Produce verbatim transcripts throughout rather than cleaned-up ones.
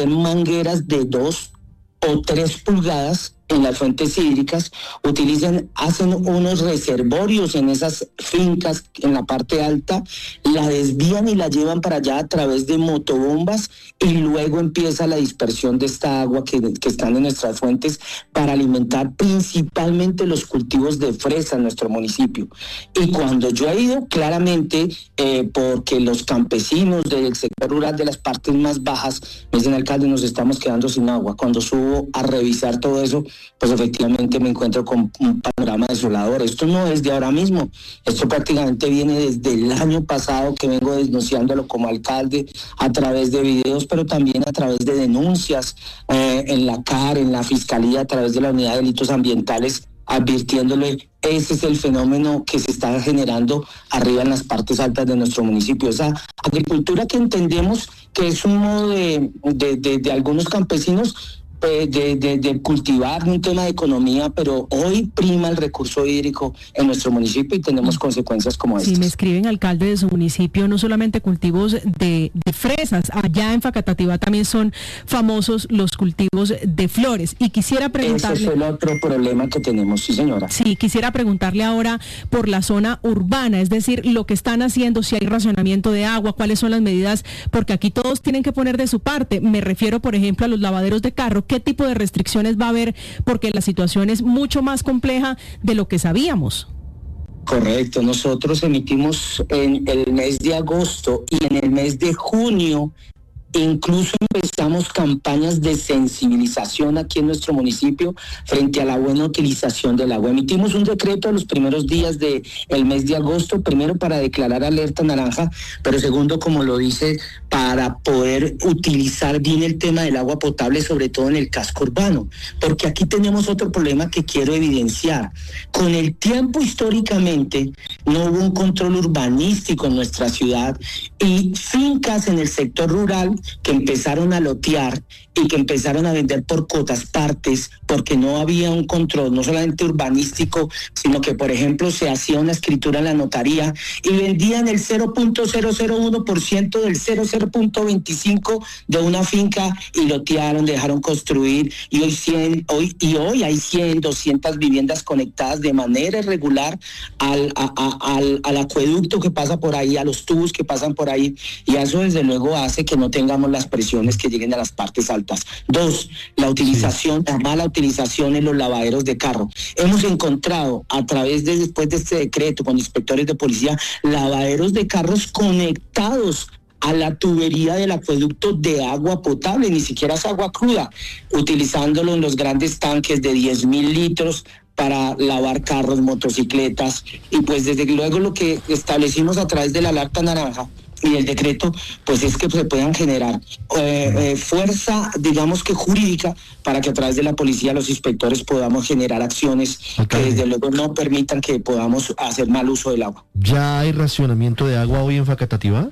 mangueras de dos o tres pulgadas en las fuentes hídricas, utilizan, hacen unos reservorios en esas fincas en la parte alta, la desvían y la llevan para allá a través de motobombas y luego empieza la dispersión de esta agua que, que están en nuestras fuentes para alimentar principalmente los cultivos de fresa en nuestro municipio. Y cuando yo he ido, claramente, eh, porque los campesinos del sector rural de las partes más bajas me dicen, alcalde, nos estamos quedando sin agua. Cuando subo a revisar todo eso, pues efectivamente me encuentro con un panorama desolador. Esto no es de ahora mismo, esto prácticamente viene desde el año pasado que vengo denunciándolo como alcalde a través de videos, pero también a través de denuncias eh, en la C A R, en la Fiscalía, a través de la Unidad de Delitos Ambientales, advirtiéndole, ese es el fenómeno que se está generando arriba en las partes altas de nuestro municipio. Esa agricultura que entendemos que es un modo de, de, de, de algunos campesinos, De, de, de cultivar un tema de economía, pero hoy prima el recurso hídrico en nuestro municipio y tenemos consecuencias como estas. Sí, me escriben, alcalde, de su municipio, no solamente cultivos de, de fresas, allá en Facatativá también son famosos los cultivos de flores. Y quisiera preguntarle... Ese es el otro problema que tenemos, sí, señora. Sí, quisiera preguntarle ahora por la zona urbana, es decir, lo que están haciendo, si hay racionamiento de agua, cuáles son las medidas, porque aquí todos tienen que poner de su parte. Me refiero, por ejemplo, a los lavaderos de carro. ¿Qué tipo de restricciones va a haber? Porque la situación es mucho más compleja de lo que sabíamos. Correcto, nosotros emitimos en el mes de agosto y en el mes de junio incluso empezamos campañas de sensibilización aquí en nuestro municipio frente a la buena utilización del agua. Emitimos un decreto a los primeros días del mes de agosto, primero para declarar alerta naranja, pero segundo, como lo dice, para poder utilizar bien el tema del agua potable, sobre todo en el casco urbano, porque aquí tenemos otro problema que quiero evidenciar. Con el tiempo, históricamente, no hubo un control urbanístico en nuestra ciudad y fincas en el sector rural que empezaron a lotear y que empezaron a vender por cotas partes porque no había un control, no solamente urbanístico, sino que, por ejemplo, se hacía una escritura en la notaría y vendían el cero punto cero cero uno por ciento del cero punto veinticinco de una finca y lotearon, dejaron construir y hoy, cien, hoy, y hoy hay cien, doscientas viviendas conectadas de manera irregular al, a, a, al, al acueducto que pasa por ahí, a los tubos que pasan por ahí, y eso desde luego hace que no tengamos las presiones que lleguen a las partes altas. Dos, la utilización, la mala utilización en los lavaderos de carro. Hemos encontrado a través de, después de este decreto con inspectores de policía, lavaderos de carros conectados a la tubería del acueducto de agua potable, ni siquiera es agua cruda, utilizándolo en los grandes tanques de diez mil litros para lavar carros, motocicletas, y pues desde luego lo que establecimos a través de la alerta naranja y el decreto, pues es que se puedan generar eh, eh, fuerza, digamos que jurídica, para que a través de la policía, los inspectores podamos generar acciones okay. que desde luego no permitan que podamos hacer mal uso del agua. ¿Ya hay racionamiento de agua hoy en Facatativá?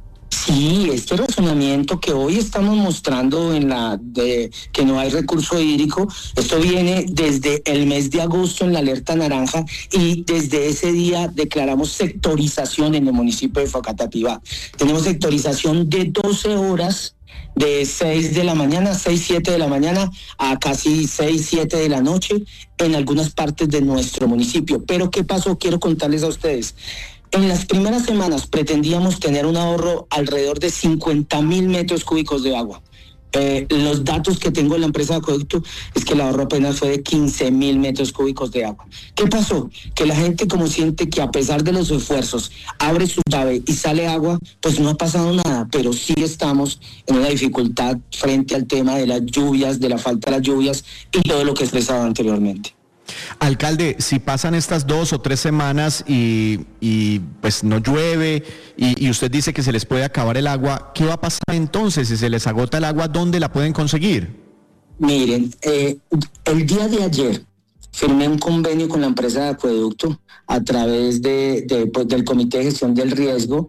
Sí, este razonamiento que hoy estamos mostrando en la de que no hay recurso hídrico, esto viene desde el mes de agosto en la alerta naranja y desde ese día declaramos sectorización en el municipio de Facatativá. Tenemos sectorización de doce horas, de seis de la mañana, seis, siete de la mañana a casi seis, siete de la noche en algunas partes de nuestro municipio. Pero ¿qué pasó? Quiero contarles a ustedes. En las primeras semanas pretendíamos tener un ahorro alrededor de cincuenta mil metros cúbicos de agua. Eh, los datos que tengo en la empresa de acueducto es que el ahorro apenas fue de quince mil metros cúbicos de agua. ¿Qué pasó? Que la gente, como siente que a pesar de los esfuerzos abre su llave y sale agua, pues no ha pasado nada, pero sí estamos en una dificultad frente al tema de las lluvias, de la falta de las lluvias y todo lo que he expresado anteriormente. Alcalde, si pasan estas dos o tres semanas y, y pues no llueve y, y usted dice que se les puede acabar el agua, ¿qué va a pasar entonces? Si se les agota el agua, ¿dónde la pueden conseguir? Miren, eh, el día de ayer firmé un convenio con la empresa de acueducto a través de, de, pues, del Comité de Gestión del Riesgo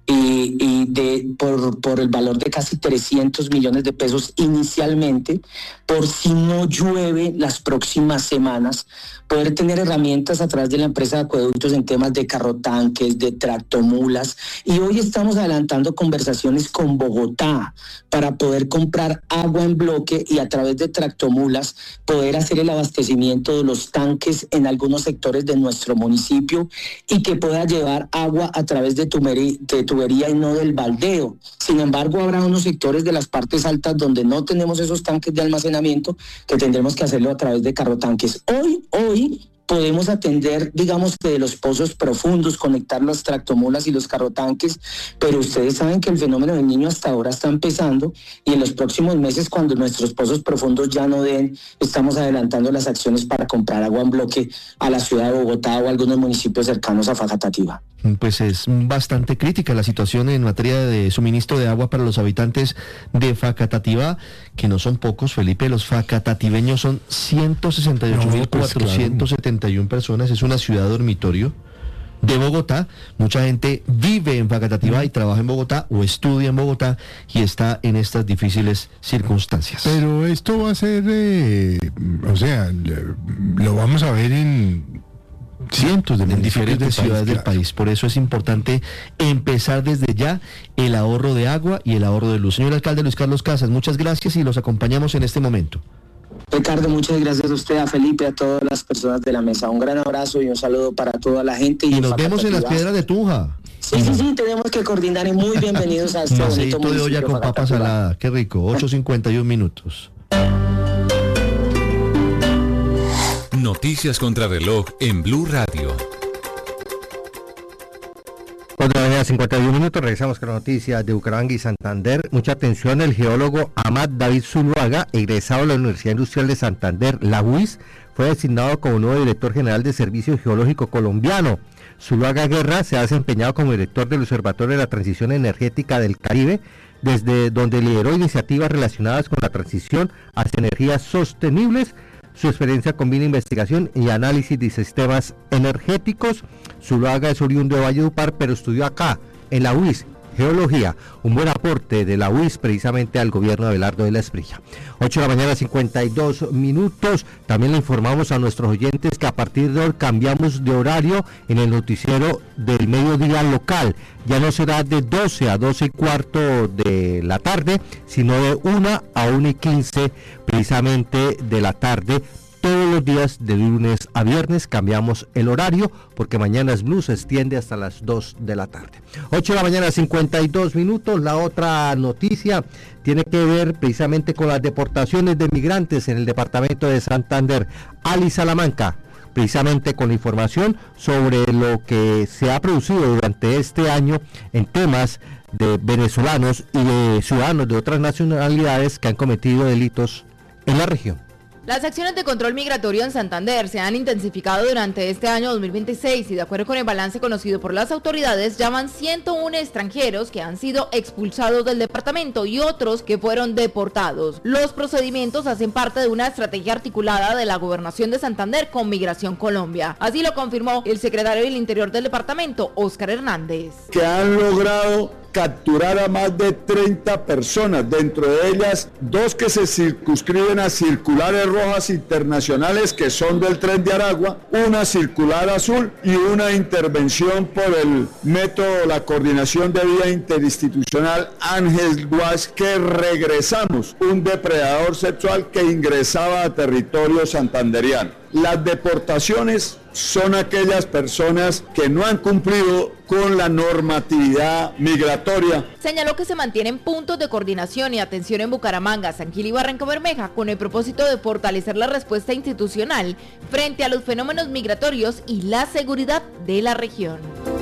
y, y de, por, por el valor de casi trescientos millones de pesos inicialmente, por si no llueve las próximas semanas, poder tener herramientas a través de la empresa de acueductos en temas de carrotanques, de tractomulas, y hoy estamos adelantando conversaciones con Bogotá para poder comprar agua en bloque y a través de tractomulas poder hacer el abastecimiento de los tanques en algunos sectores de nuestro municipio y que pueda llevar agua a través de, tumeri, de tubería y no del baldeo. Sin embargo, habrá unos sectores de las partes altas donde no tenemos esos tanques de almacenamiento que tendremos que hacerlo a través de carrotanques. Hoy, hoy podemos atender, digamos que de los pozos profundos, conectar las tractomulas y los carrotanques, pero ustedes saben que el fenómeno del Niño hasta ahora está empezando y en los próximos meses, cuando nuestros pozos profundos ya no den, estamos adelantando las acciones para comprar agua en bloque a la ciudad de Bogotá o a algunos municipios cercanos a Facatativá. Pues es bastante crítica la situación en materia de suministro de agua para los habitantes de Facatativá, que no son pocos, Felipe. Los facatativeños son ciento sesenta y ocho mil cuatrocientos setenta y una personas, es una ciudad dormitorio de Bogotá. Mucha gente vive en Facatativá y trabaja en Bogotá o estudia en Bogotá y está en estas difíciles circunstancias. Pero esto va a ser, eh, o sea, lo vamos a ver en cientos de en diferentes del ciudades país, del claro. país. Por eso es importante empezar desde ya el ahorro de agua y el ahorro de luz. Señor alcalde Luis Carlos Casas, muchas gracias y los acompañamos en este momento. Ricardo, muchas gracias a usted, a Felipe, a todas las personas de la mesa. Un gran abrazo y un saludo para toda la gente. Y, y nos vemos en las Piedras de Tunja. Sí, sí, sí, tenemos que coordinar y muy bienvenidos a este bonito municipio de olla con papa salada, qué rico, ocho cincuenta y un minutos. Noticias contra reloj en Blue Radio. cuatro de la mañana, cincuenta y un minutos, regresamos con las noticias de Bucaramanga y Santander. Mucha atención, el geólogo Amad David Zuluaga, egresado de la Universidad Industrial de Santander, la U I S, fue designado como nuevo director general de Servicio Geológico Colombiano. Zuluaga Guerra se ha desempeñado como director del Observatorio de la Transición Energética del Caribe, desde donde lideró iniciativas relacionadas con la transición hacia energías sostenibles. Su experiencia combina investigación y análisis de sistemas energéticos. Zuluaga es oriundo de Valledupar, pero estudió acá, en la U I S, Geología. Un buen aporte de la U I S precisamente al gobierno de Abelardo de la Espriella. ocho de la mañana, cincuenta y dos minutos. También le informamos a nuestros oyentes que a partir de hoy cambiamos de horario en el noticiero del mediodía local. Ya no será de doce a doce y cuarto de la tarde, sino de una a una y quince precisamente de la tarde. Todos los días de lunes a viernes cambiamos el horario porque Mañanas Blue se extiende hasta las dos de la tarde. ocho de la mañana, cincuenta y dos minutos. La otra noticia tiene que ver precisamente con las deportaciones de migrantes en el departamento de Santander. Ali Salamanca, precisamente con la información sobre lo que se ha producido durante este año en temas de venezolanos y de ciudadanos de otras nacionalidades que han cometido delitos en la región. Las acciones de control migratorio en Santander se han intensificado durante este año dos mil veintiséis y de acuerdo con el balance conocido por las autoridades, llaman ciento uno extranjeros que han sido expulsados del departamento y otros que fueron deportados. Los procedimientos hacen parte de una estrategia articulada de la Gobernación de Santander con Migración Colombia. Así lo confirmó el secretario del Interior del departamento, Óscar Hernández. Que han logrado capturar a más de treinta personas, dentro de ellas dos que se circunscriben a circulares rojas internacionales que son del Tren de Aragua, una circular azul y una intervención por el método la coordinación de vía interinstitucional Ángel Guas, que regresamos un depredador sexual que ingresaba a territorio santanderiano. Las deportaciones son aquellas personas que no han cumplido con la normatividad migratoria. Señaló que se mantienen puntos de coordinación y atención en Bucaramanga, San Gil y Barranca Bermeja con el propósito de fortalecer la respuesta institucional frente a los fenómenos migratorios y la seguridad de la región.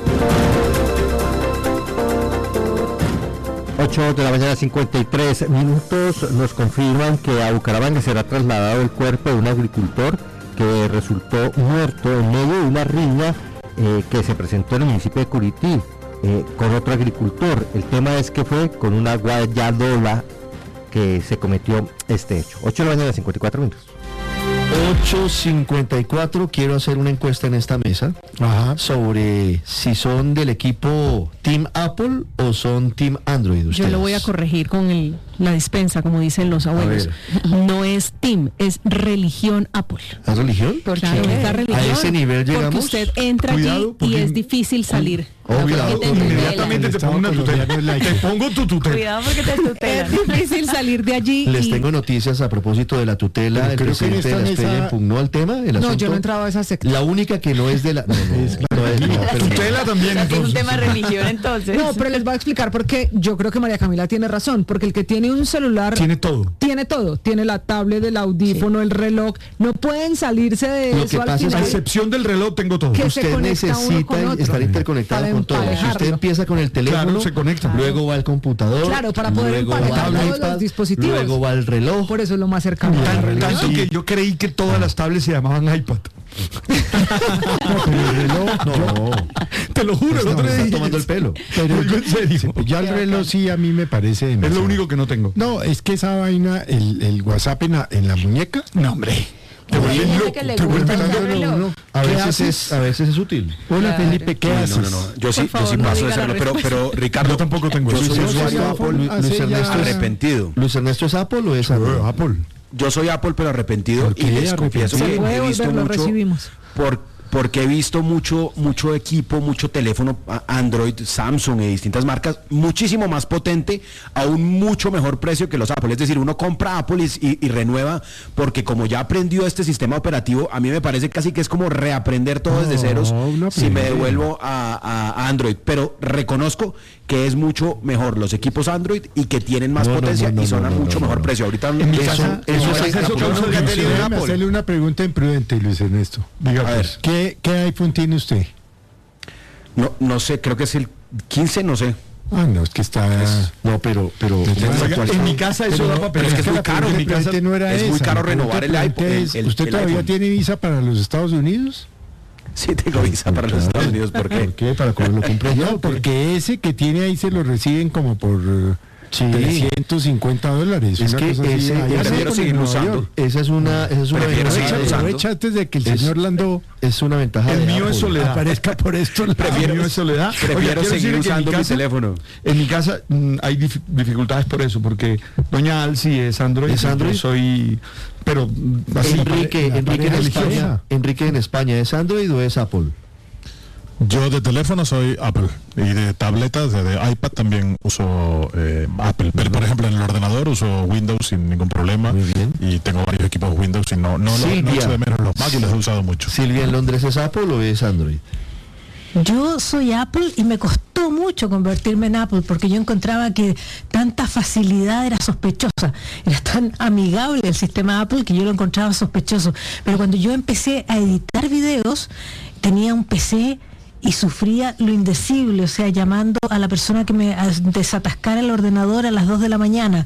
ocho de la mañana, cincuenta y tres minutos, nos confirman que a Bucaramanga será trasladado el cuerpo de un agricultor que resultó muerto en medio de una riña eh, que se presentó en el municipio de Curití eh, con otro agricultor. El tema es que fue con una guayadola que se cometió este hecho. ocho de la mañana, cincuenta y cuatro minutos. ocho cincuenta y cuatro, quiero hacer una encuesta en esta mesa. Ajá. Sobre si son del equipo Team Apple o son Team Android. Yo ustedes. lo voy a corregir con el, la dispensa, como dicen los abuelos. No es Team, es religión Apple. ¿Es religión? Porque esta religión, a ese nivel llegamos. Porque usted entra Cuidado, allí y es difícil salir. Oh, cuidado, inmediatamente te pongo una tutela. Te pongo tu tutela. Cuidado porque te tutelan. Es difícil salir de allí. Les y... tengo noticias a propósito de la tutela. Pero El creo que en presidente esta de la Estrella mesa- impugnó al tema. El No, asunto. yo no entraba a esa secta. La única que no es de la. No, no, no es, no, pero- Tutela también. Es un entonces. tema de religión entonces. No, pero les voy a explicar por qué yo creo que María Camila tiene razón, porque el que tiene un celular Tiene todo. tiene todo, tiene la tablet, el audífono, el reloj, no pueden salirse de Lo eso que al pasa es final. A excepción del reloj tengo todo. Que se Usted conecta uno con necesita otro. estar interconectado Para con todo. Si usted emparejarlo. empieza con el teléfono, Claro, se conecta. luego va al computador, Claro, para poder luego va emparejar al todos iPad, los dispositivos. luego va al reloj. Por eso es lo más cercano. Tan- tanto que yo creí que todas las tablets se llamaban iPad. No, pero el reloj, no. Te lo juro, el No, otro me día. está tomando el pelo. Pero en serio. Ya el reloj sí a mí me parece Es demasiado. lo único que no tengo. No, es que esa vaina, el, el WhatsApp en la, en la muñeca. No, hombre. Te Hay vuelven gente loco. que le Te gusta vuelven el loco. reloj. uno. A ¿Qué veces haces? es, a veces es útil. Hola Claro. Felipe, ¿qué No, haces? no, no, no. Yo sí, Por favor, yo sí no paso de diga la serlo, pero, respuesta. pero Ricardo, Yo tampoco tengo yo eso. soy Yo soy usuario Apple. Apple, Luis hace ya- Ernesto es arrepentido. Luis Ernesto es Apple o es Android? Yo, Apple. Yo soy Apple, pero arrepentido ¿Por y qué les confieso arrepentido? que Se puede he visto volver, lo mucho recibimos. por porque he visto mucho mucho equipo, mucho teléfono a- Android, Samsung y distintas marcas, muchísimo más potente, a un mucho mejor precio que los Apple. Es decir, uno compra Apple y, y- y renueva, porque como ya aprendió este sistema operativo, a mí me parece casi que es como reaprender todo desde No, ceros no si me aprende. devuelvo a, a- a Android. Pero reconozco que es mucho mejor los equipos Android y que tienen más No, no, potencia no, no, y son no, a no, mucho no, mejor no. precio. Ahorita En mi eso- casa- eso en mi es casa eso lo causa único que ha tenido Déjeme Apple. hacerle una pregunta imprudente, Luis Ernesto. Diga, A ver. pues. ¿Qué, qué iPhone tiene usted? No, no sé, creo que es el quince, no sé. Ah, no, es que está... No, pero, pero Oiga, en mi casa eso Pero da no, papel. pero es que es la muy caro, pregunta en mi casa imprudente no era es muy esa. caro La pregunta renovar el iPhone, imprudente es, el- ¿usted el todavía iPhone. tiene visa para los Estados Unidos? Sí, tengo visa para los Estados Unidos. ¿Por qué? ¿por qué? Para cuando lo compre ya. No, porque ese que tiene ahí se lo reciben como por eh, Sí. trescientos cincuenta dólares. Es una que cosa así. ese- Allá ese- se prefiero pone seguir en Nueva usando. York. Esa es una, esa es una Prefiero seguir ventaja. Aprovecha, usando. aprovecha antes de que el Es- señor Lando Es una ventaja El de mío Apple. es soledad. aparezca por esto. El mío es soledad. Oiga, Prefiero quiero seguir decir que en usando mi mi casa- teléfono. En mi casa mm, hay dif- dificultades por eso, porque doña Alci es Android. ¿Es y yo Android? soy, pero mm, así. Enrique, la Enrique en pareja España, religiosa. Enrique en España, ¿es Android o es Apple? Yo de teléfono soy Apple y de tabletas, de, de iPad también uso eh, Apple. Pero por ejemplo en el ordenador uso Windows sin ningún problema. Muy bien. Y tengo varios equipos Windows y no, no, lo- no Silvia. echo de menos los Mac y los he usado mucho. Silvia, ¿en Londres es Apple o es Android? Yo soy Apple y me costó mucho convertirme en Apple porque yo encontraba que tanta facilidad era sospechosa, era tan amigable el sistema Apple que yo lo encontraba sospechoso. Pero cuando yo empecé a editar videos, tenía un P C y sufría lo indecible, o sea, llamando a la persona que me a- desatascara el ordenador a las dos de la mañana.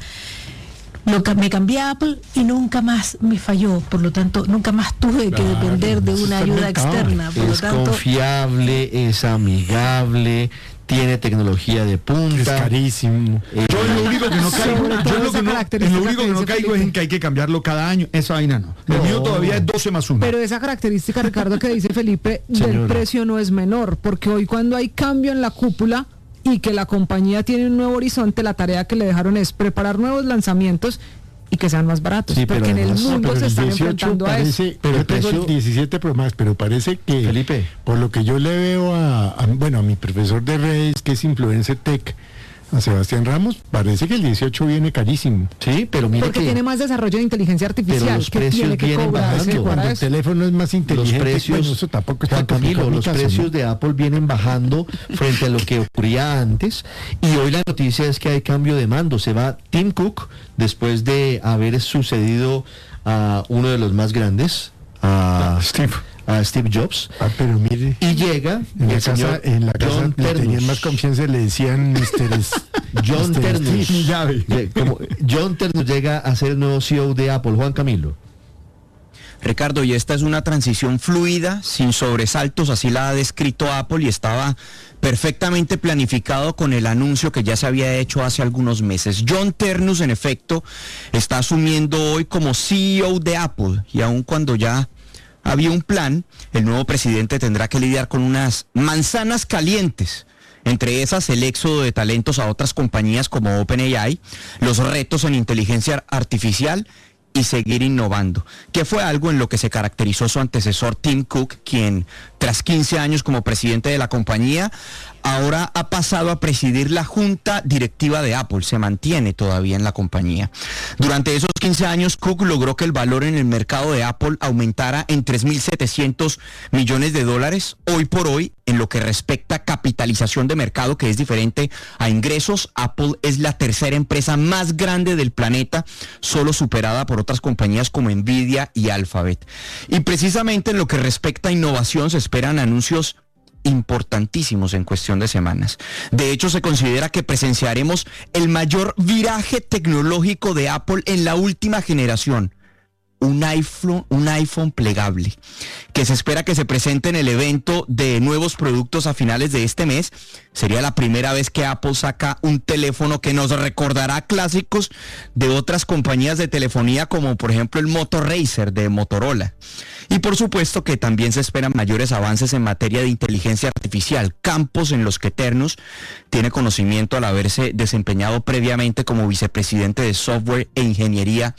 Lo ca- me cambié a Apple y nunca más me falló, por lo tanto, nunca más tuve que depender de una ayuda externa. Por lo Es tanto, confiable, es amigable, tiene tecnología de punta. Es carísimo. Eh, Yo en lo único que no caigo, Sobre todo yo en lo esa que no, característica en lo único que que no dice caigo es Felipe. en que hay que cambiarlo cada año. Esa vaina no. El No. mío todavía es doce más uno. Pero esa característica, Ricardo, que dice Felipe, del Señora. precio no es menor, porque hoy cuando hay cambio en la cúpula y que la compañía tiene un nuevo horizonte, la tarea que le dejaron es preparar nuevos lanzamientos y que sean más baratos, Sí, pero porque en el además- mundo Pero se el están dieciocho enfrentando a eso. parece, Pero yo el tengo el precio- diecisiete Pro Max, pero parece que, Felipe. por lo que yo le veo a, a- bueno, a mi profesor de redes, que es Influencer Tech, a Sebastián Ramos, parece que el dieciocho viene carísimo. Sí, pero mire Porque que tiene más desarrollo de inteligencia artificial los que precios tiene que vienen cobrarse bajando. para Cuando el eso. teléfono es más los inteligente, precios, bueno, eso tampoco está Juan Camilo, complicado en mi los caso, precios ¿no? de Apple vienen bajando frente a lo que ocurría antes y hoy la noticia es que hay cambio de mando. Se va Tim Cook después de haber sucedido a uno de los más grandes, a Steve. a Steve Jobs, Ah, pero mire, y llega en la el casa, señor en la casa John le tenían Ternus. más confianza, le decían mister S- John mister Ternus. Steve. llave. Lle- como John Ternus llega a ser el nuevo C E O de Apple. Juan Camilo. Ricardo, y esta es una transición fluida, sin sobresaltos, así la ha descrito Apple, y estaba perfectamente planificado con el anuncio que ya se había hecho hace algunos meses. John Ternus, en efecto, está asumiendo hoy como C E O de Apple, y aun cuando ya había un plan, el nuevo presidente tendrá que lidiar con unas manzanas calientes. Entre esas, el éxodo de talentos a otras compañías como OpenAI, los retos en inteligencia artificial y seguir innovando, que fue algo en lo que se caracterizó su antecesor Tim Cook, quien tras quince años como presidente de la compañía, ahora ha pasado a presidir la junta directiva de Apple, se mantiene todavía en la compañía. Durante esos quince años, Cook logró que el valor en el mercado de Apple aumentara en tres mil setecientos millones de dólares. Hoy por hoy, en lo que respecta a capitalización de mercado, que es diferente a ingresos, Apple es la tercera empresa más grande del planeta, solo superada por otras compañías como Nvidia y Alphabet. Y precisamente en lo que respecta a innovación, se esperan anuncios importantísimos en cuestión de semanas. De hecho, se considera que presenciaremos el mayor viraje tecnológico de Apple en la última generación. Un iPhone, un iPhone plegable, que se espera que se presente en el evento de nuevos productos a finales de este mes. Sería la primera vez que Apple saca un teléfono que nos recordará clásicos de otras compañías de telefonía, como por ejemplo el Moto Razr de Motorola. Y por supuesto que también se esperan mayores avances en materia de inteligencia artificial, campos en los que Ternus tiene conocimiento al haberse desempeñado previamente como vicepresidente de software e ingeniería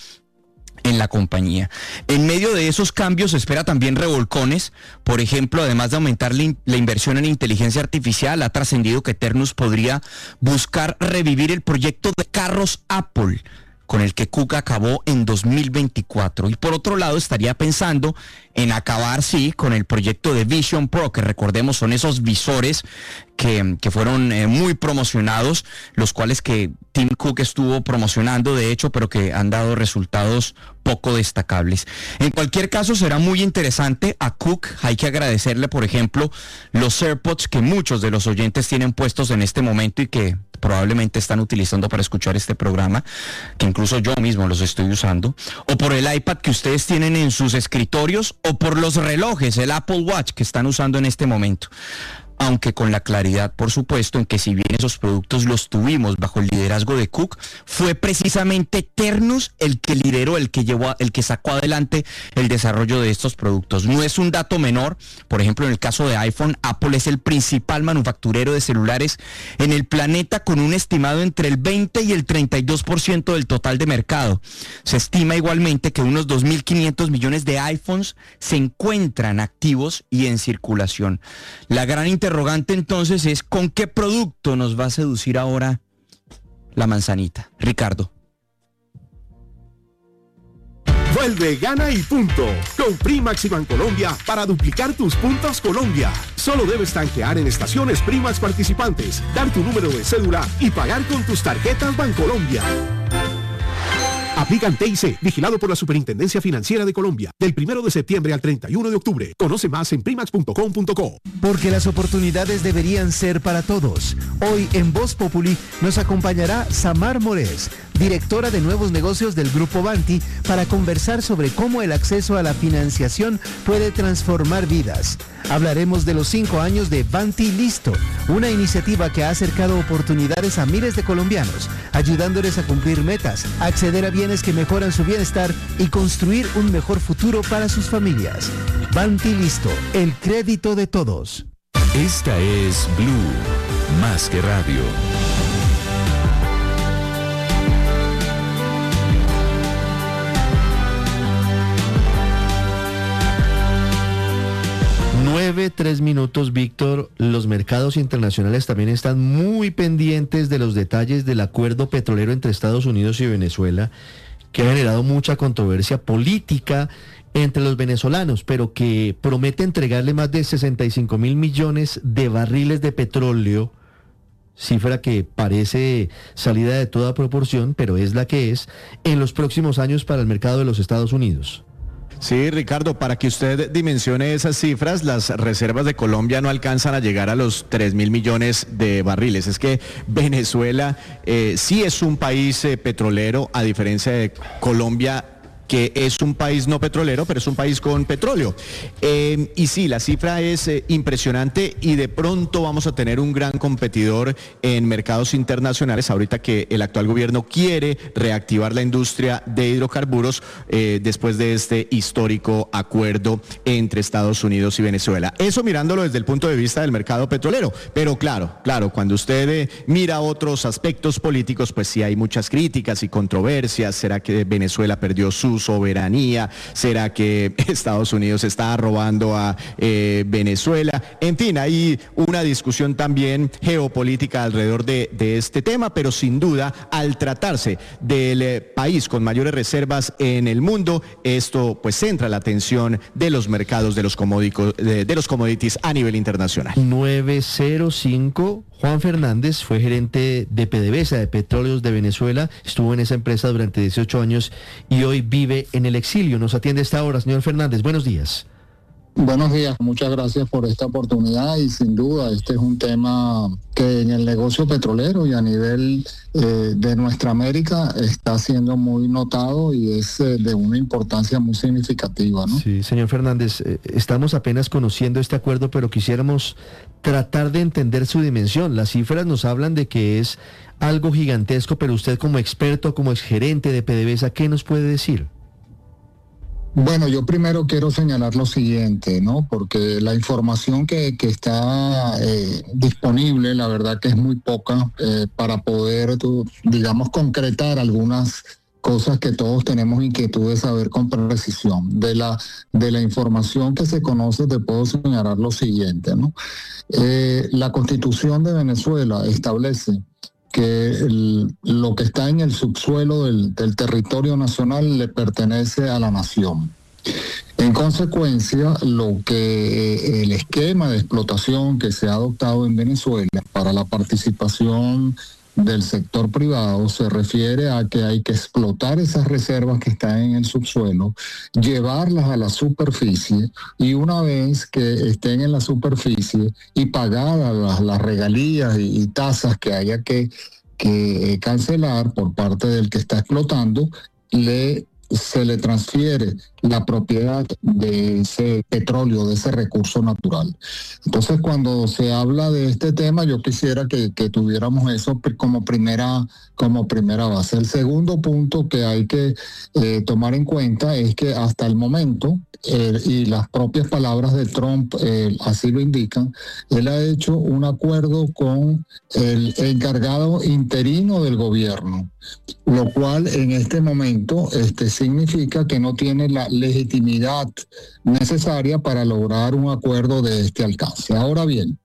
en la compañía. En medio de esos cambios se espera también revolcones. Por ejemplo, además de aumentar la, in la inversión en inteligencia artificial, ha trascendido que Ternus podría buscar revivir el proyecto de carros Apple, con el que Cook acabó en dos mil veinticuatro. Y por otro lado, estaría pensando en acabar, sí, con el proyecto de Vision Pro, que recordemos son esos visores que, que fueron eh, muy promocionados, los cuales que Tim Cook estuvo promocionando, de hecho, pero que han dado resultados poco destacables. En cualquier caso, será muy interesante. A Cook hay que agradecerle, por ejemplo, los AirPods que muchos de los oyentes tienen puestos en este momento y que probablemente están utilizando para escuchar este programa, que incluso yo mismo los estoy usando, o por el iPad que ustedes tienen en sus escritorios, o por los relojes, el Apple Watch que están usando en este momento. Aunque con la claridad, por supuesto, en que si bien esos productos los tuvimos bajo el liderazgo de Cook, fue precisamente Ternus el que lideró, el que llevó, el que sacó adelante el desarrollo de estos productos. No es un dato menor. Por ejemplo, en el caso de iPhone, Apple es el principal manufacturero de celulares en el planeta, con un estimado entre el veinte y el treinta y dos por ciento del total de mercado. Se estima igualmente que unos dos mil quinientos millones de iPhones se encuentran activos y en circulación. La gran interrogante entonces es: ¿con qué producto nos va a seducir ahora la manzanita? Ricardo. Vuelve, gana y punto con Primax y Bancolombia para duplicar tus puntos Colombia. Solo debes tanquear en estaciones Primax participantes, dar tu número de cédula y pagar con tus tarjetas Bancolombia. Aplican T I C, vigilado por la Superintendencia Financiera de Colombia, del primero de septiembre al treinta y uno de octubre. Conoce más en primax punto com punto co. Porque las oportunidades deberían ser para todos. Hoy en Voz Populi nos acompañará Samar Morés, directora de nuevos negocios del Grupo Banti, para conversar sobre cómo el acceso a la financiación puede transformar vidas. Hablaremos de los cinco años de Banti Listo, una iniciativa que ha acercado oportunidades a miles de colombianos, ayudándoles a cumplir metas, acceder a bienes que mejoran su bienestar y construir un mejor futuro para sus familias. Banti Listo, el crédito de todos. Esta es Blue, más que radio. Nueve, tres minutos, Víctor. Los mercados internacionales también están muy pendientes de los detalles del acuerdo petrolero entre Estados Unidos y Venezuela, que ha generado mucha controversia política entre los venezolanos, pero que promete entregarle más de sesenta y cinco mil millones de barriles de petróleo, cifra que parece salida de toda proporción, pero es la que es, en los próximos años para el mercado de los Estados Unidos. Sí, Ricardo, para que usted dimensione esas cifras, las reservas de Colombia no alcanzan a llegar a los tres mil millones de barriles. Es que Venezuela eh, sí es un país eh, petrolero, a diferencia de Colombia, que es un país no petrolero, pero es un país con petróleo. Eh, y sí, la cifra es eh, impresionante y de pronto vamos a tener un gran competidor en mercados internacionales ahorita que el actual gobierno quiere reactivar la industria de hidrocarburos eh, después de este histórico acuerdo entre Estados Unidos y Venezuela. Eso mirándolo desde el punto de vista del mercado petrolero, pero claro, claro, cuando usted eh, mira otros aspectos políticos, pues sí hay muchas críticas y controversias. ¿Será que Venezuela perdió su soberanía? ¿Será que Estados Unidos está robando a eh, Venezuela? En fin, hay una discusión también geopolítica alrededor de, de este tema, pero sin duda, al tratarse del eh, país con mayores reservas en el mundo, esto pues centra la atención de los mercados de los, de, de los commodities a nivel internacional. nueve cero cinco, Juan Fernández fue gerente de PDVSA, de Petróleos de Venezuela, estuvo en esa empresa durante dieciocho años y hoy vive en el exilio. Nos atiende a esta hora, señor Fernández, buenos días. Buenos días, muchas gracias por esta oportunidad y sin duda este es un tema que en el negocio petrolero y a nivel eh, de nuestra América está siendo muy notado y es eh, de una importancia muy significativa, ¿no? Sí, señor Fernández, eh, estamos apenas conociendo este acuerdo, pero quisiéramos tratar de entender su dimensión. Las cifras nos hablan de que es algo gigantesco, pero usted como experto, como exgerente de PDVSA, ¿qué nos puede decir? Bueno, yo primero quiero señalar lo siguiente, ¿no? Porque la información que, que está eh, disponible, la verdad que es muy poca eh, para poder, tú, digamos, concretar algunas cosas que todos tenemos inquietud de saber con precisión. De la, de la información que se conoce te puedo señalar lo siguiente, ¿no? Eh, la Constitución de Venezuela establece que el, lo que está en el subsuelo del, del territorio nacional le pertenece a la nación. En consecuencia, lo que el esquema de explotación que se ha adoptado en Venezuela para la participación del sector privado se refiere a que hay que explotar esas reservas que están en el subsuelo, llevarlas a la superficie y una vez que estén en la superficie y pagadas las, las regalías y, y tasas que haya que, que cancelar por parte del que está explotando, le se le transfiere la propiedad de ese petróleo, de ese recurso natural. Entonces, cuando se habla de este tema, yo quisiera que, que tuviéramos eso como primera, como primera base. El segundo punto que hay que eh, tomar en cuenta es que hasta el momento, eh, y las propias palabras de Trump eh, así lo indican, él ha hecho un acuerdo con el encargado interino del gobierno, lo cual en este momento este, significa que no tiene la legitimidad necesaria para lograr un acuerdo de este alcance. Ahora bien,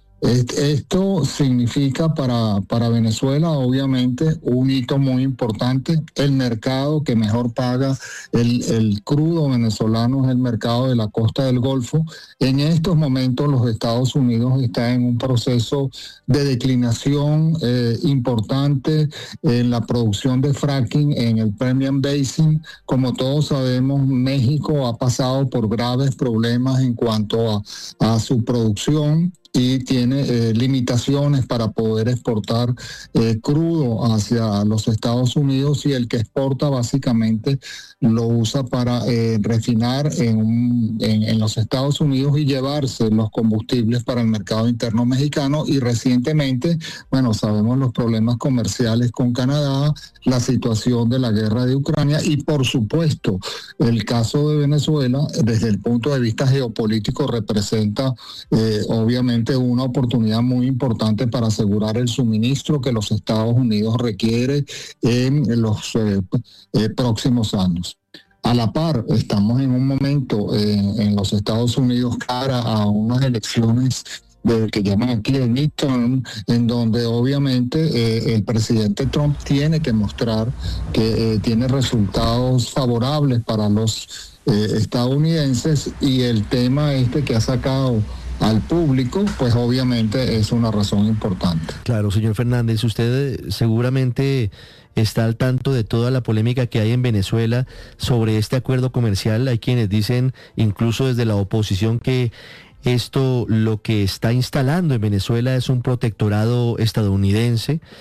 esto significa para, para Venezuela obviamente un hito muy importante. El mercado que mejor paga el, el crudo venezolano es el mercado de la costa del Golfo. En estos momentos los Estados Unidos están en un proceso de declinación eh, importante en la producción de fracking en el Permian Basin. Como todos sabemos, México ha pasado por graves problemas en cuanto a, a su producción y tiene eh, limitaciones para poder exportar eh, crudo hacia los Estados Unidos, y el que exporta básicamente lo usa para eh, refinar en, un, en, en los Estados Unidos y llevarse los combustibles para el mercado interno mexicano. Y recientemente, bueno, sabemos los problemas comerciales con Canadá, la situación de la guerra de Ucrania y por supuesto el caso de Venezuela desde el punto de vista geopolítico representa eh, obviamente una oportunidad muy importante para asegurar el suministro que los Estados Unidos requiere en los eh, eh, próximos años. A la par, estamos en un momento eh, en los Estados Unidos cara a unas elecciones del que llaman aquí el midterm, en donde obviamente eh, el presidente Trump tiene que mostrar que eh, tiene resultados favorables para los eh, estadounidenses, y el tema este que ha sacado al público, pues obviamente es una razón importante. Claro, señor Fernández, usted seguramente está al tanto de toda la polémica que hay en Venezuela sobre este acuerdo comercial. Hay quienes dicen, incluso desde la oposición, que esto lo que está instalando en Venezuela es un protectorado estadounidense,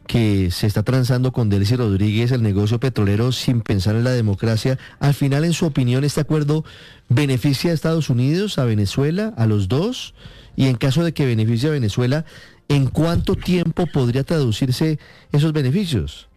que se está transando con Delcy Rodríguez el negocio petrolero sin pensar en la democracia. Al final, en su opinión, ¿este acuerdo beneficia a Estados Unidos, a Venezuela, a los dos? Y en caso de que beneficie a Venezuela, ¿en cuánto tiempo podría traducirse esos beneficios?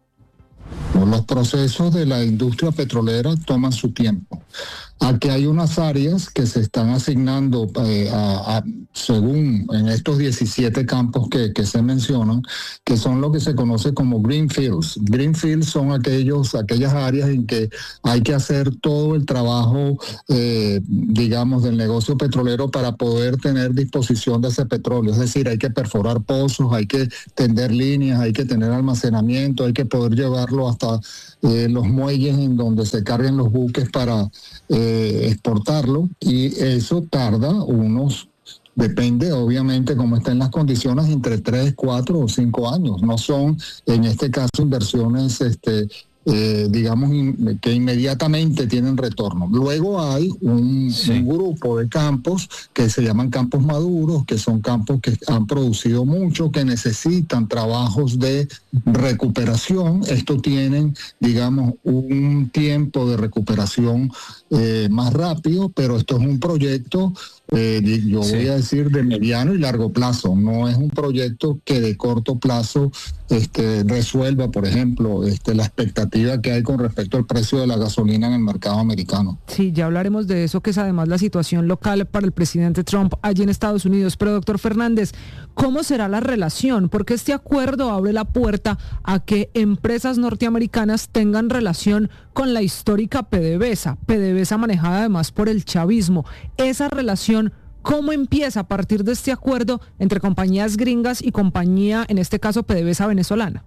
Los procesos de la industria petrolera toman su tiempo. Aquí hay unas áreas que se están asignando eh, a, a, según en estos diecisiete campos que, que se mencionan, que son lo que se conoce como greenfields. Greenfields son aquellos, aquellas áreas en que hay que hacer todo el trabajo, eh, digamos, del negocio petrolero para poder tener disposición de ese petróleo. Es decir, hay que perforar pozos, hay que tender líneas, hay que tener almacenamiento, hay que poder llevarlo hasta eh, los muelles en donde se carguen los buques para eh, exportarlo, y eso tarda unos, depende obviamente cómo estén las condiciones, entre tres, cuatro o cinco años. No son en este caso inversiones este Eh, digamos, in, que inmediatamente tienen retorno. Luego hay un, sí. un grupo de campos que se llaman campos maduros, que son campos que han producido mucho, que necesitan trabajos de recuperación. Estos tienen, digamos, un tiempo de recuperación eh, más rápido, pero esto es un proyecto, eh, yo sí. voy a decir, de mediano y largo plazo. No es un proyecto que de corto plazo este, resuelva, por ejemplo, este, la expectativa que hay con respecto al precio de la gasolina en el mercado americano. Sí, ya hablaremos de eso, que es además la situación local para el presidente Trump allí en Estados Unidos. Pero, doctor Fernández, ¿cómo será la relación? Porque este acuerdo abre la puerta a que empresas norteamericanas tengan relación con la histórica PDVSA, PDVSA manejada además por el chavismo. Esa relación, ¿cómo empieza a partir de este acuerdo entre compañías gringas y compañía, en este caso PDVSA venezolana?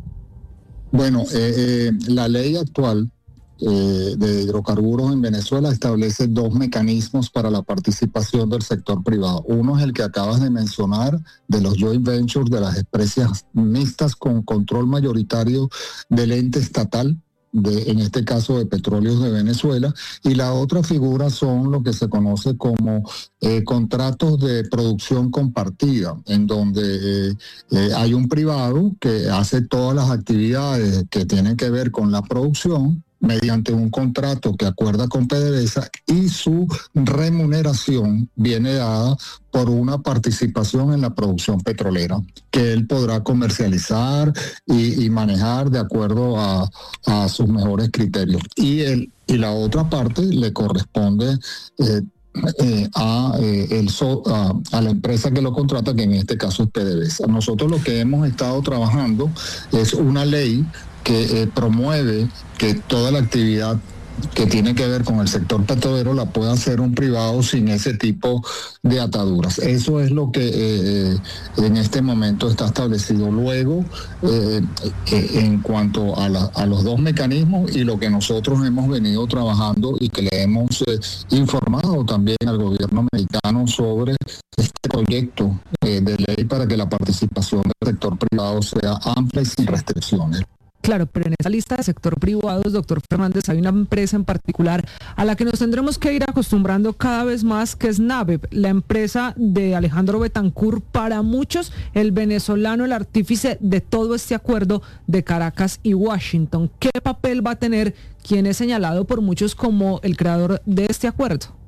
Bueno, eh, eh, la ley actual eh, de hidrocarburos en Venezuela establece dos mecanismos para la participación del sector privado. Uno es el que acabas de mencionar, de los joint ventures, de las empresas mixtas con control mayoritario del ente estatal, De, en este caso de Petróleos de Venezuela, y la otra figura son lo que se conoce como eh, contratos de producción compartida, en donde eh, eh, hay un privado que hace todas las actividades que tienen que ver con la producción mediante un contrato que acuerda con PDVSA, y su remuneración viene dada por una participación en la producción petrolera que él podrá comercializar y, y manejar de acuerdo a, a sus mejores criterios. Y, el, y la otra parte le corresponde eh, eh, a, eh, el so, a, a la empresa que lo contrata, que en este caso es PDVSA. Nosotros lo que hemos estado trabajando es una ley que eh, promueve que toda la actividad que tiene que ver con el sector petrolero la pueda hacer un privado sin ese tipo de ataduras. Eso es lo que eh, en este momento está establecido. Luego, eh, eh, en cuanto a, la, a los dos mecanismos y lo que nosotros hemos venido trabajando y que le hemos eh, informado también al gobierno americano sobre este proyecto eh, de ley para que la participación del sector privado sea amplia y sin restricciones. Claro, pero en esa lista de sector privados, doctor Fernández, hay una empresa en particular a la que nos tendremos que ir acostumbrando cada vez más, que es NAVEP, la empresa de Alejandro Betancourt, para muchos el venezolano, el artífice de todo este acuerdo de Caracas y Washington. ¿Qué papel va a tener quien es señalado por muchos como el creador de este acuerdo?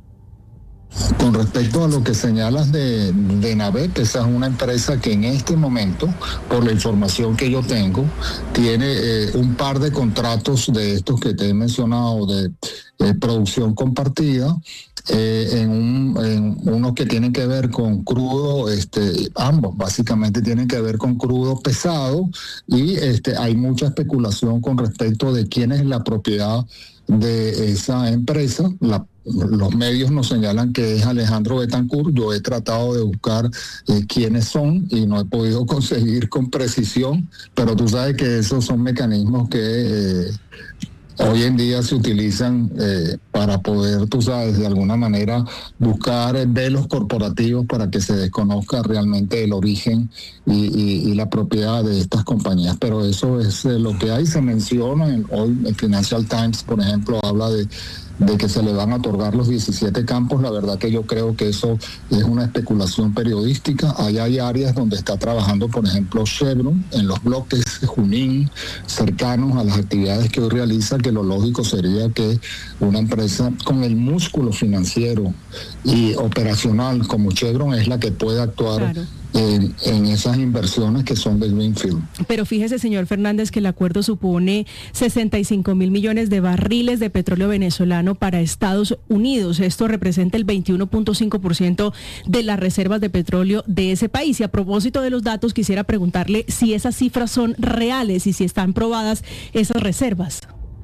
Con respecto a lo que señalas de, de NAVEP, esa es una empresa que en este momento, por la información que yo tengo, tiene eh, un par de contratos de estos que te he mencionado de eh, producción compartida, eh, en, un, en unos que tienen que ver con crudo, este, ambos básicamente tienen que ver con crudo pesado, y este, hay mucha especulación con respecto de quién es la propiedad de esa empresa. La Los medios nos señalan que es Alejandro Betancourt. Yo he tratado de buscar eh, quiénes son y no he podido conseguir con precisión, pero tú sabes que esos son mecanismos que eh, hoy en día se utilizan eh, para poder, tú sabes, de alguna manera buscar velos corporativos para que se desconozca realmente el origen y, y, y la propiedad de estas compañías. Pero eso es eh, lo que hay. Se menciona, en, hoy el Financial Times, por ejemplo, habla de de que se le van a otorgar los diecisiete campos, la verdad que yo creo que eso es una especulación periodística. Allá hay áreas donde está trabajando, por ejemplo, Chevron, en los bloques Junín, cercanos a las actividades que hoy realiza, que lo lógico sería que una empresa con el músculo financiero y operacional como Chevron es la que puede actuar. Claro. En, en esas inversiones que son de Greenfield. Pero fíjese, señor Fernández, que el acuerdo supone sesenta y cinco mil millones de barriles de petróleo venezolano para Estados Unidos. Esto representa el veintiuno punto cinco por ciento de las reservas de petróleo de ese país. Y a propósito de los datos, quisiera preguntarle si esas cifras son reales y si están probadas esas reservas.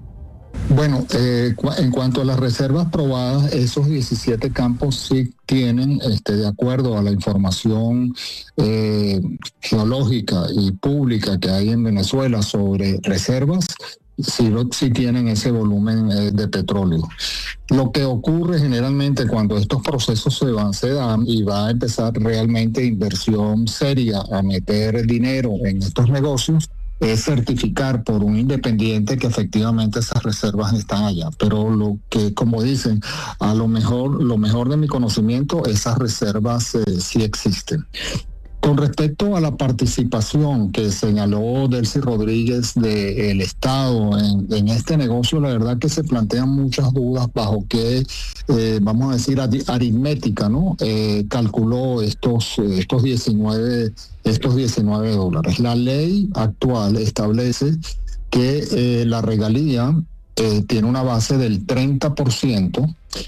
Bueno, eh, en cuanto a las reservas probadas, esos diecisiete campos sí tienen, este, de acuerdo a la información eh, geológica y pública que hay en Venezuela sobre reservas, sí, sí tienen ese volumen eh, de petróleo. Lo que ocurre generalmente cuando estos procesos se van, se dan y va a empezar realmente inversión seria a meter dinero en estos negocios, es certificar por un independiente que efectivamente esas reservas están allá. Pero lo que, como dicen, a lo mejor, lo mejor de mi conocimiento, esas reservas eh, sí existen. Con respecto a la participación que señaló Delcy Rodríguez del Estado en, en este negocio, la verdad que se plantean muchas dudas bajo qué, eh, vamos a decir, aritmética, ¿no? Eh, calculó estos, estos diecinueve estos diecinueve dólares. La ley actual establece que eh, la regalía eh, tiene una base del treinta por ciento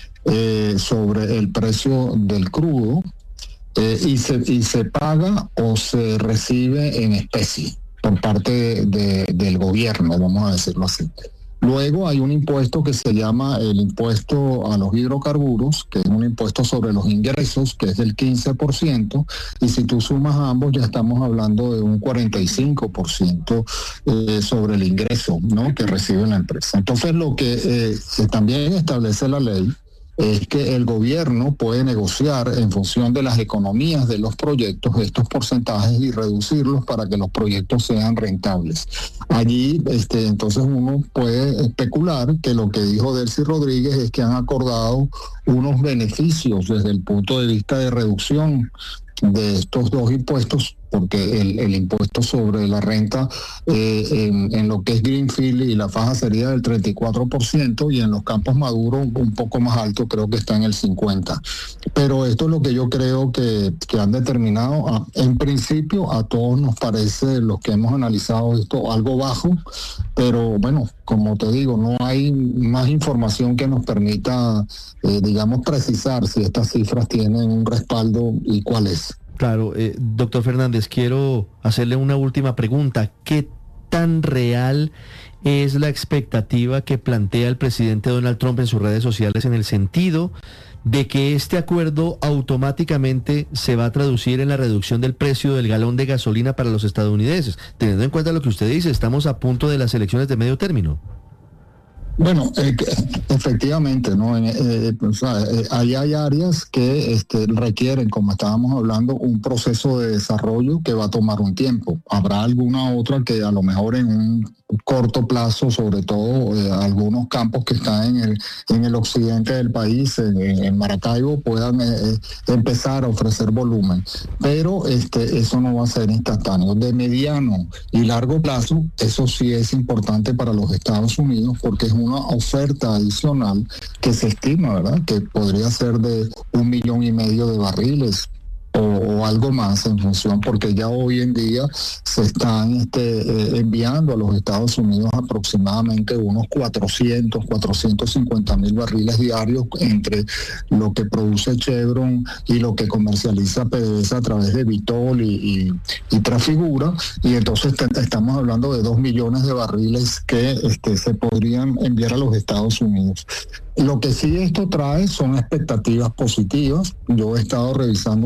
eh, sobre el precio del crudo, Eh, y, se, y se paga o se recibe en especie por parte de, de, del gobierno, vamos a decirlo así. Luego hay un impuesto que se llama el impuesto a los hidrocarburos, que es un impuesto sobre los ingresos, que es del quince por ciento, y si tú sumas a ambos ya estamos hablando de un cuarenta y cinco por ciento eh, sobre el ingreso, ¿no?, que recibe la empresa. Entonces lo que eh, también establece la ley es que el gobierno puede negociar en función de las economías de los proyectos estos porcentajes y reducirlos para que los proyectos sean rentables. Allí, este, entonces uno puede especular que lo que dijo Delcy Rodríguez es que han acordado unos beneficios desde el punto de vista de reducción de estos dos impuestos, porque el, el impuesto sobre la renta eh, en, en lo que es Greenfield y la faja sería del treinta y cuatro por ciento y en los campos maduros un poco más alto, creo que está en el cincuenta por ciento. Pero esto es lo que yo creo que, que han determinado. A, en principio a todos nos parece, los que hemos analizado esto, algo bajo, pero bueno, como te digo, no hay más información que nos permita, eh, digamos, precisar si estas cifras tienen un respaldo y cuál es. Claro, eh, doctor Fernández, quiero hacerle una última pregunta. ¿Qué tan real es la expectativa que plantea el presidente Donald Trump en sus redes sociales en el sentido de que este acuerdo automáticamente se va a traducir en la reducción del precio del galón de gasolina para los estadounidenses? Teniendo en cuenta lo que usted dice, estamos a punto de las elecciones de medio término. Bueno, eh, efectivamente, ¿no? Eh, eh, o sea, eh, ahí hay áreas que este, requieren, como estábamos hablando, un proceso de desarrollo que va a tomar un tiempo. Habrá alguna otra que a lo mejor en un corto plazo, sobre todo eh, algunos campos que están en el, en el occidente del país, en, en Maracaibo, puedan eh, empezar a ofrecer volumen. Pero este, eso no va a ser instantáneo. De mediano y largo plazo, eso sí es importante para los Estados Unidos porque es una oferta adicional que se estima, ¿verdad?, que podría ser de un millón y medio de barriles o, o algo más en función, porque ya hoy en día se están este, eh, enviando a los Estados Unidos aproximadamente unos cuatrocientos, cuatrocientos cincuenta mil barriles diarios entre lo que produce Chevron y lo que comercializa PDVSA a través de Vitol y, y, y Trafigura, y entonces te, estamos hablando de dos millones de barriles que este, se podrían enviar a los Estados Unidos. Lo que sí esto trae son expectativas positivas. Yo he estado revisando un poco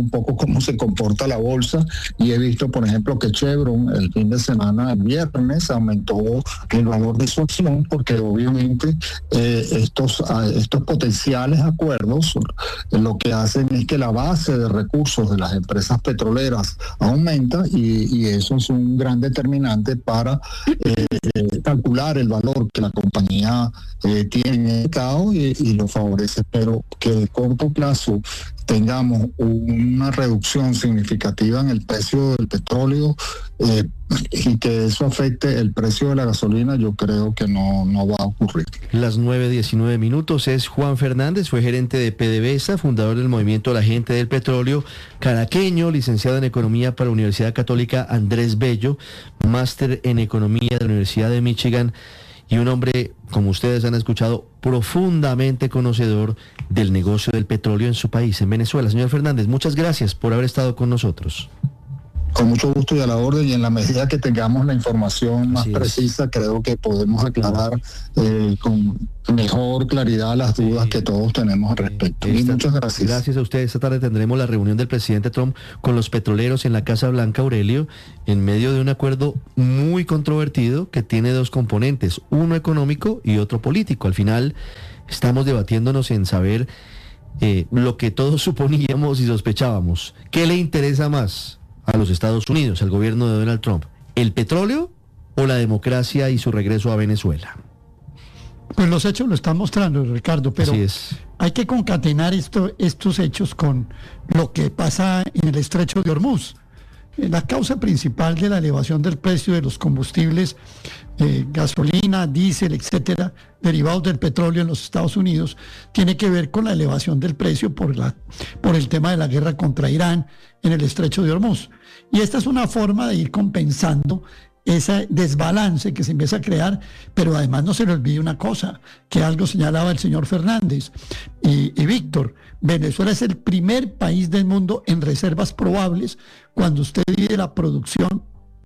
cómo se comporta la bolsa y he visto, por ejemplo, que Chevron el fin de semana, el viernes, aumentó el valor de su acción porque obviamente eh, estos, estos potenciales acuerdos lo que hacen es que la base de recursos de las empresas petroleras aumenta y, y eso es un gran determinante para eh, calcular el valor que la compañía eh, tiene en el mercado y, y lo favorece, pero que a corto plazo tengamos una reducción significativa en el precio del petróleo eh, y que eso afecte el precio de la gasolina, yo creo que no, no va a ocurrir. Las nueve diecinueve minutos, es Juan Fernández, fue gerente de PDVSA, fundador del movimiento La Gente del Petróleo, caraqueño, licenciado en Economía por la Universidad Católica Andrés Bello, máster en Economía de la Universidad de Michigan, y un hombre, como ustedes han escuchado, profundamente conocedor del negocio del petróleo en su país, en Venezuela. Señor Fernández, muchas gracias por haber estado con nosotros. Con mucho gusto y a la orden, y en la medida que tengamos la información más precisa, creo que podemos aclarar eh, con mejor claridad las dudas que todos tenemos al respecto. Y muchas gracias. Gracias a ustedes. Esta tarde tendremos la reunión del presidente Trump con los petroleros en la Casa Blanca, Aurelio, en medio de un acuerdo muy controvertido que tiene dos componentes, uno económico y otro político. Al final estamos debatiéndonos en saber eh, lo que todos suponíamos y sospechábamos. ¿Qué le interesa más a los Estados Unidos, al gobierno de Donald Trump? ¿El petróleo o la democracia y su regreso a Venezuela? Pues los hechos lo están mostrando, Ricardo, pero Así es. Hay que concatenar esto, estos hechos con lo que pasa en el estrecho de Hormuz. La causa principal de la elevación del precio de los combustibles, eh, gasolina, diésel, etcétera, derivados del petróleo en los Estados Unidos, tiene que ver con la elevación del precio por, la, por el tema de la guerra contra Irán en el estrecho de Hormuz. Y esta es una forma de ir compensando ese desbalance que se empieza a crear, pero además no se le olvide una cosa, que algo señalaba el señor Fernández y, y Víctor. Venezuela es el primer país del mundo en reservas probables cuando usted divide la producción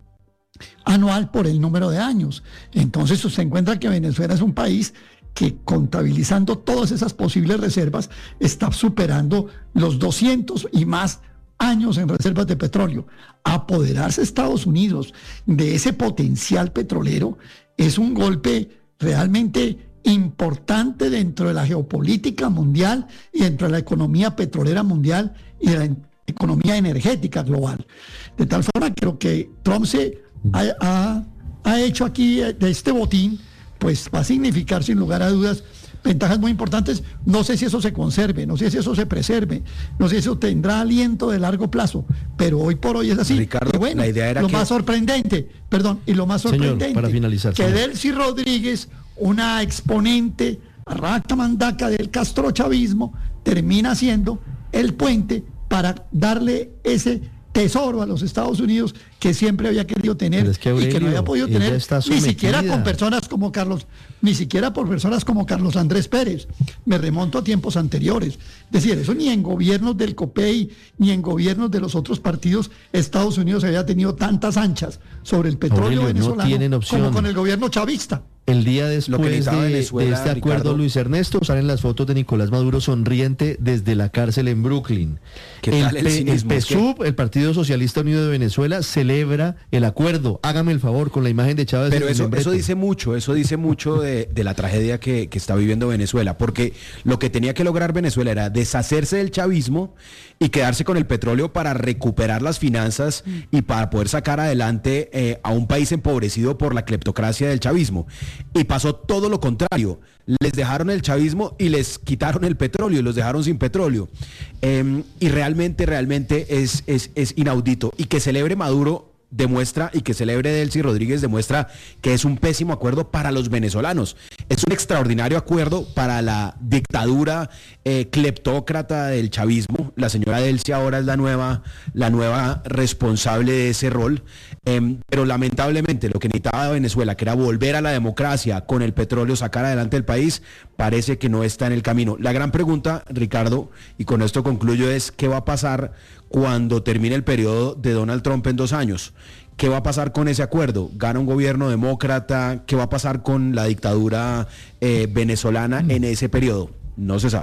anual por el número de años. Entonces usted encuentra que Venezuela es un país que, contabilizando todas esas posibles reservas, está superando los doscientos y más años en reservas de petróleo. Apoderarse Estados Unidos de ese potencial petrolero es un golpe realmente importante dentro de la geopolítica mundial y dentro de la economía petrolera mundial y de la economía energética global. De tal forma, creo que Trump se ha, ha, ha hecho aquí de este botín, pues va a significar sin lugar a dudas ventajas muy importantes. No sé si eso se conserve, no sé si eso se preserve, no sé si eso tendrá aliento de largo plazo, pero hoy por hoy es así. Ricardo, y bueno, la idea era lo que... más sorprendente, perdón, y lo más sorprendente, Señor, para finalizar, que señor. Delcy Rodríguez, una exponente rata mandaca del castrochavismo, termina siendo el puente para darle ese tesoro a los Estados Unidos que siempre había querido tener es que, Aurelio, y que no había podido tener ni siquiera con personas como Carlos, ni siquiera por personas como Carlos Andrés Pérez. Me remonto a tiempos anteriores. Es decir, eso ni en gobiernos del COPEI, ni en gobiernos de los otros partidos, Estados Unidos había tenido tantas anchas sobre el petróleo Aurelio, venezolano no tienen opción. como con el gobierno chavista. El día después de, de este acuerdo, Ricardo, Luis Ernesto, salen las fotos de Nicolás Maduro sonriente desde la cárcel en Brooklyn. ¿Qué el, tal el P- cinismo? el P S U V, el Partido Socialista Unido de Venezuela, celebra el acuerdo. Hágame el favor, con la imagen de Chávez. Pero en el eso, membrete. eso dice mucho, eso dice mucho de, de la tragedia que, que está viviendo Venezuela, porque lo que tenía que lograr Venezuela era deshacerse del chavismo y quedarse con el petróleo para recuperar las finanzas y para poder sacar adelante eh, a un país empobrecido por la cleptocracia del chavismo. Y pasó todo lo contrario. Les dejaron el chavismo y les quitaron el petróleo y los dejaron sin petróleo. Eh, y realmente, realmente es, es, es inaudito. Y que celebre Maduro demuestra, y que celebre Delcy Rodríguez demuestra que es un pésimo acuerdo para los venezolanos. Es un extraordinario acuerdo para la dictadura eh, cleptócrata del chavismo. La señora Delcy ahora es la nueva, la nueva responsable de ese rol. Eh, pero lamentablemente lo que necesitaba Venezuela, que era volver a la democracia con el petróleo, sacar adelante el país, parece que no está en el camino. La gran pregunta, Ricardo, y con esto concluyo, es ¿qué va a pasar cuando termine el periodo de Donald Trump en dos años? ¿Qué va a pasar con ese acuerdo? ¿Gana un gobierno demócrata? ¿Qué va a pasar con la dictadura eh, venezolana en ese periodo? No se sabe.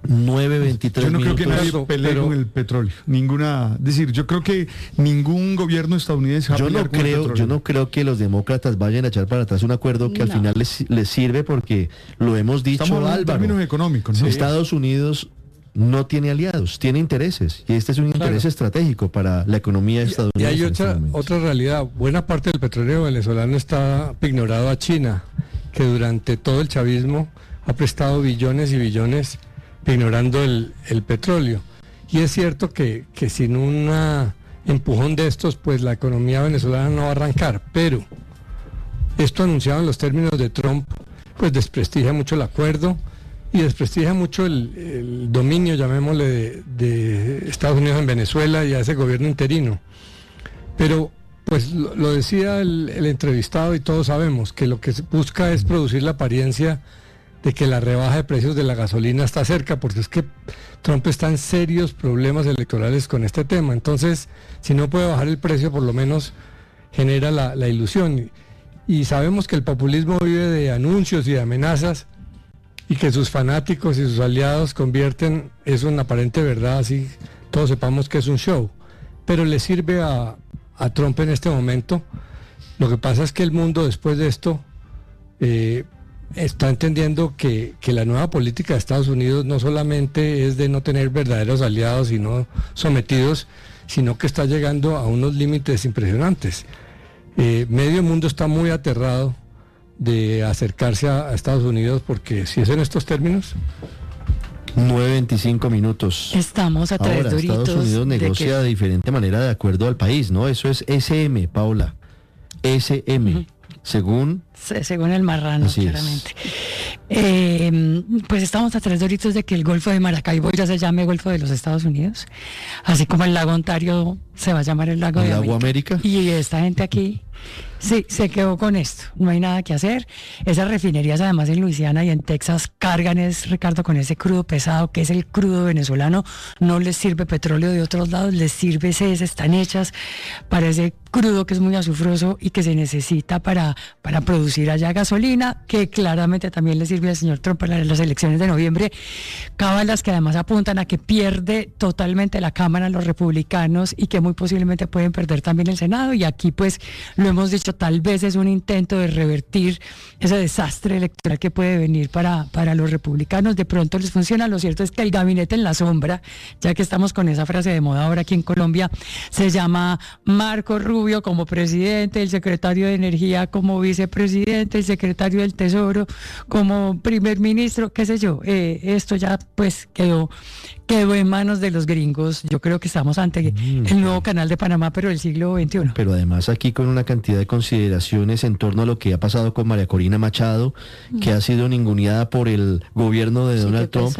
nueve veintitrés Yo no minutos. creo que nadie Pero- pelee pero- con el petróleo. Ninguna, es decir, yo creo que ningún gobierno estadounidense va a Yo pelear no con el creo, petróleo. yo no creo que los demócratas vayan a echar para atrás un acuerdo que al No. final les, les sirve porque lo hemos dicho, Estamos hablando en Álvaro. términos económicos, ¿no? Estados Unidos no tiene aliados, tiene intereses y este es un interés estratégico para la economía Y estadounidense. hay en este otra, momento. otra realidad. Buena parte del petróleo venezolano está ignorado a China, que durante todo el chavismo ha prestado billones y billones ignorando el, el petróleo. Y es cierto que, que sin un empujón de estos, pues la economía venezolana no va a arrancar. Pero esto anunciado en los términos de Trump, pues desprestigia mucho el acuerdo y desprestigia mucho el, el dominio, llamémosle, de, de Estados Unidos en Venezuela y a ese gobierno interino. Pero, pues lo, lo decía el, el entrevistado y todos sabemos que lo que se busca es producir la apariencia de que la rebaja de precios de la gasolina está cerca, porque es que Trump está en serios problemas electorales con este tema. Entonces, si no puede bajar el precio, por lo menos genera la, la ilusión. Y, y sabemos que el populismo vive de anuncios y de amenazas, y que sus fanáticos y sus aliados convierten eso en aparente verdad, así todos sepamos que es un show. Pero le sirve a, a Trump en este momento. Lo que pasa es que el mundo después de esto eh, está entendiendo que, que la nueva política de Estados Unidos no solamente es de no tener verdaderos aliados y no sometidos, sino que está llegando a unos límites impresionantes. Eh, medio mundo está muy aterrado de acercarse a, a Estados Unidos, porque si es en estos términos... nueve veinticinco minutos. Estamos a tres Ahora, doritos Estados Unidos de negocia que- de diferente manera de acuerdo al país, ¿no? Eso es S M, Paula. S M, según... Se- según el marrano, Así es. claramente. Eh, pues estamos a tres doritos de que el Golfo de Maracaibo ya se llame Golfo de los Estados Unidos, así como el lago Ontario se va a llamar el lago ¿El de lago América. América? Y esta gente aquí, sí, se quedó con esto, no hay nada que hacer. Esas refinerías además en Luisiana y en Texas cargan, es Ricardo, con ese crudo pesado que es el crudo venezolano. No les sirve petróleo de otros lados, les sirve C E S, están hechas para ese crudo que es muy azufroso y que se necesita para, para producir allá gasolina, que claramente también le sirve al señor Trump para las elecciones de noviembre. Cábalas que además apuntan a que pierde totalmente la Cámara los republicanos y que muy posiblemente pueden perder también el Senado. Y aquí pues lo hemos dicho, tal vez es un intento de revertir ese desastre electoral que puede venir para, para los republicanos. De pronto les funciona. Lo cierto es que el gabinete en la sombra, ya que estamos con esa frase de moda ahora aquí en Colombia, se llama Marco Rubio como presidente, el secretario de Energía como vicepresidente, el secretario del Tesoro como primer ministro, qué sé yo. Eh, esto ya pues quedó, quedó en manos de los gringos. Yo creo que estamos ante el nuevo canal de Panamá, pero del siglo veintiuno. Pero además aquí con una cantidad de consideraciones en torno a lo que ha pasado con María Corina Machado, que ha sido ninguneada por el gobierno de Donald Trump,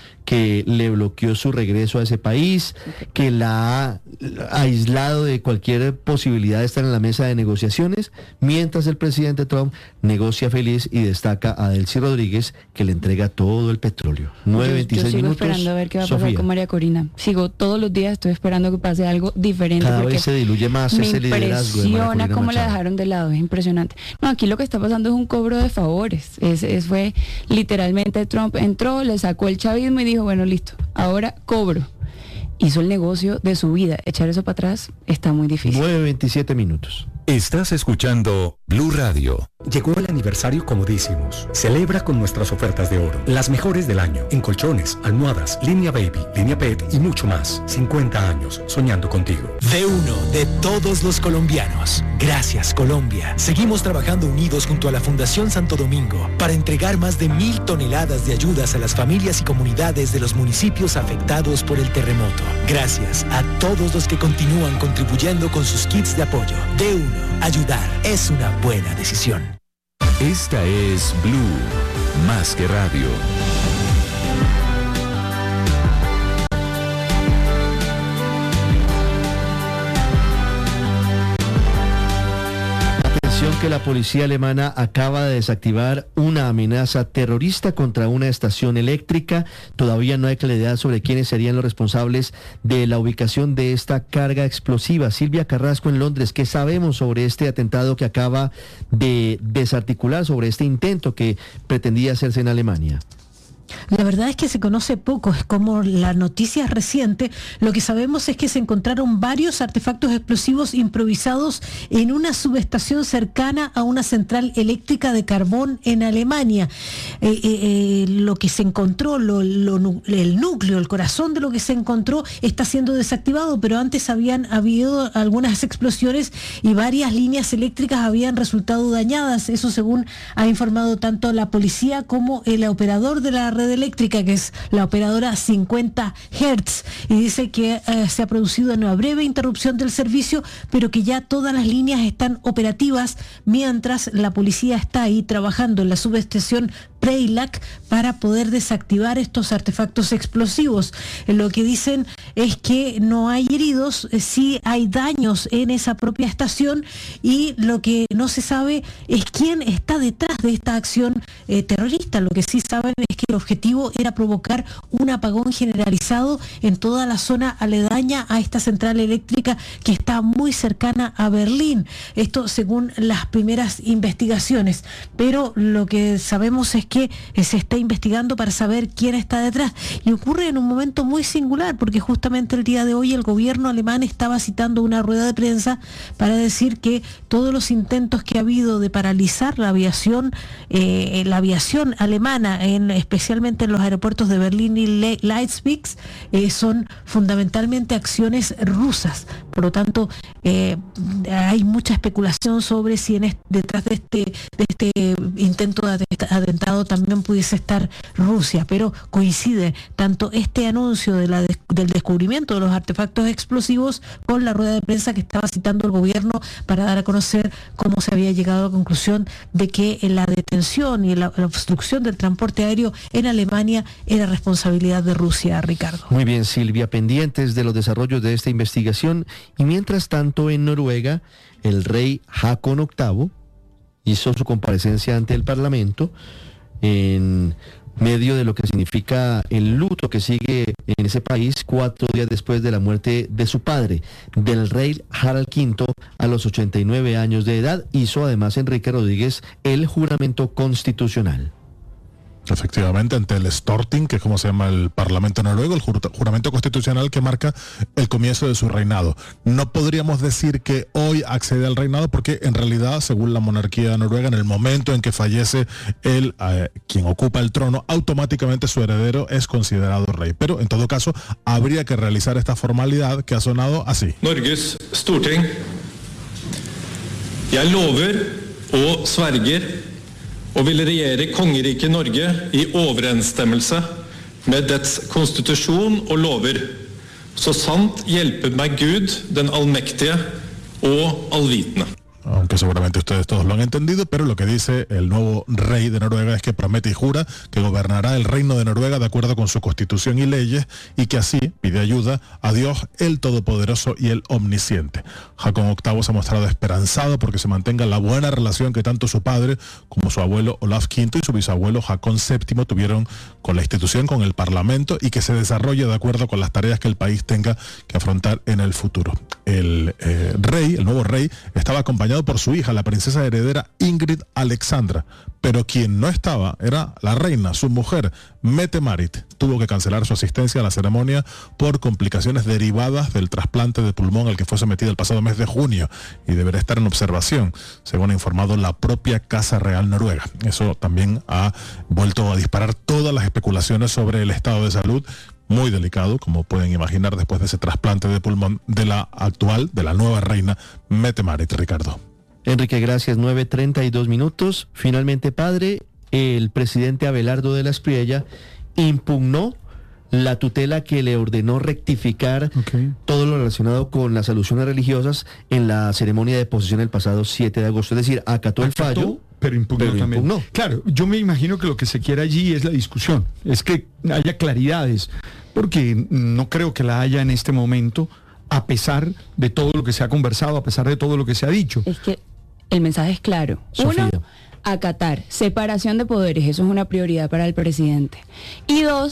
que le bloqueó su regreso a ese país, que la ha aislado de cualquier posibilidad de estar en la mesa de negociaciones, mientras el presidente Trump negocia feliz y destaca a Delcy Rodríguez, que le entrega todo el petróleo. nueve Yo veintiséis sigo minutos. esperando a ver qué va a pasar Sofía. con María Corina. Sigo todos los días, estoy esperando que pase algo diferente. Cada porque vez se diluye más me ese liderazgo de María impresiona Corina cómo la Machado. dejaron de lado, es impresionante. No, aquí lo que está pasando es un cobro de favores. Es, es- fue literalmente Trump entró, le sacó el chavismo y dijo, bueno, listo, ahora cobro. Hizo el negocio de su vida. Echar eso para atrás está muy difícil. nueve veintisiete minutos. Estás escuchando Blue Radio. Llegó el aniversario comodísimos. Celebra con nuestras ofertas de oro. Las mejores del año. En colchones, almohadas, línea baby, línea pet y mucho más. cincuenta años soñando contigo. De uno, de todos los colombianos. Gracias, Colombia. Seguimos trabajando unidos junto a la Fundación Santo Domingo para entregar más de mil toneladas de ayudas a las familias y comunidades de los municipios afectados por el terremoto. Gracias a todos los que continúan contribuyendo con sus kits de apoyo. De uno, ayudar es una buena decisión. Esta es Blue, más que radio. Atención que la policía alemana acaba de desactivar una amenaza terrorista contra una estación eléctrica. Todavía no hay claridad sobre quiénes serían los responsables de la ubicación de esta carga explosiva. Silvia Carrasco en Londres, ¿qué sabemos sobre este atentado que acaba de desarticular, sobre este intento que pretendía hacerse en Alemania? La verdad es que se conoce poco, es como la noticia reciente. Lo que sabemos es que se encontraron varios artefactos explosivos improvisados en una subestación cercana a una central eléctrica de carbón en Alemania. Eh, eh, eh, lo que se encontró, lo, lo, el núcleo, el corazón de lo que se encontró está siendo desactivado, pero antes habían habido algunas explosiones y varias líneas eléctricas habían resultado dañadas. Eso según ha informado tanto la policía como el operador de la red eléctrica, que es la operadora cincuenta hertz, y dice que eh, se ha producido una breve interrupción del servicio, pero que ya todas las líneas están operativas, mientras la policía está ahí trabajando en la subestación Preilac para poder desactivar estos artefactos explosivos. Lo que dicen es que no hay heridos, sí hay daños en esa propia estación, y lo que no se sabe es quién está detrás de esta acción eh, terrorista. Lo que sí saben es que el objetivo era provocar un apagón generalizado en toda la zona aledaña a esta central eléctrica que está muy cercana a Berlín. Esto según las primeras investigaciones, pero lo que sabemos es que que se está investigando para saber quién está detrás, y ocurre en un momento muy singular, porque justamente el día de hoy el gobierno alemán estaba citando una rueda de prensa para decir que todos los intentos que ha habido de paralizar la aviación, eh, la aviación alemana, en, especialmente en los aeropuertos de Berlín y Le- Leipzig, eh, son fundamentalmente acciones rusas. Por lo tanto, eh, hay mucha especulación sobre si en este, detrás de este, de este intento de atentado también pudiese estar Rusia, pero coincide tanto este anuncio de la de, del descubrimiento de los artefactos explosivos con la rueda de prensa que estaba citando el gobierno para dar a conocer cómo se había llegado a la conclusión de que la detención y la, la obstrucción del transporte aéreo en Alemania era responsabilidad de Rusia, Ricardo. Muy bien, Silvia, pendientes de los desarrollos de esta investigación. Y mientras tanto, en Noruega, el rey Haakon octavo hizo su comparecencia ante el Parlamento en medio de lo que significa el luto que sigue en ese país cuatro días después de la muerte de su padre, del rey Harald quinto, a los ochenta y nueve años de edad. Hizo además Enrique Rodríguez el juramento constitucional. Efectivamente, ante el Storting, que es como se llama el Parlamento noruego, el juramento constitucional que marca el comienzo de su reinado. No podríamos decir que hoy accede al reinado, porque en realidad, según la monarquía noruega, en el momento en que fallece el eh, quien ocupa el trono, automáticamente su heredero es considerado rey. Pero en todo caso, habría que realizar esta formalidad que ha sonado así. Norges Storting. Jeg lover og sverger og vil regjere kongeriket Norge i overensstemmelse med dets konstitusjon og lover. Så sant hjelper meg Gud, den allmektige og allvitende. Aunque seguramente ustedes todos lo han entendido, pero lo que dice el nuevo rey de Noruega es que promete y jura que gobernará el reino de Noruega de acuerdo con su constitución y leyes, y que así pide ayuda a Dios, el Todopoderoso y el Omnisciente. Haakon octavo se ha mostrado esperanzado porque se mantenga la buena relación que tanto su padre como su abuelo Olaf quinto y su bisabuelo Haakon séptimo tuvieron con la institución, con el Parlamento, y que se desarrolle de acuerdo con las tareas que el país tenga que afrontar en el futuro. El eh, rey, el nuevo rey, estaba acompañado por su hija, la princesa heredera Ingrid Alexandra, pero quien no estaba era la reina, su mujer, Mette-Marit. Tuvo que cancelar su asistencia a la ceremonia por complicaciones derivadas del trasplante de pulmón al que fue sometida el pasado mes de junio, y deberá estar en observación, según ha informado la propia Casa Real Noruega. Eso también ha vuelto a disparar todas las especulaciones sobre el estado de salud, muy delicado, como pueden imaginar, después de ese trasplante de pulmón de la actual, de la nueva reina Mette-Marit, Ricardo. Enrique, gracias. nueve treinta y dos minutos. Finalmente, padre, el presidente Abelardo de la Espriella impugnó la tutela que le ordenó rectificar okay. todo lo relacionado con las alusiones religiosas en la ceremonia de posesión el pasado siete de agosto. Es decir, acató, acató el fallo, pero impugnó pero también. Impugnó. Claro, yo me imagino que lo que se quiere allí es la discusión, es que haya claridades, porque no creo que la haya en este momento, a pesar de todo lo que se ha conversado, a pesar de todo lo que se ha dicho. Es que el mensaje es claro. Sofía. Uno, acatar, separación de poderes, eso es una prioridad para el presidente. Y dos,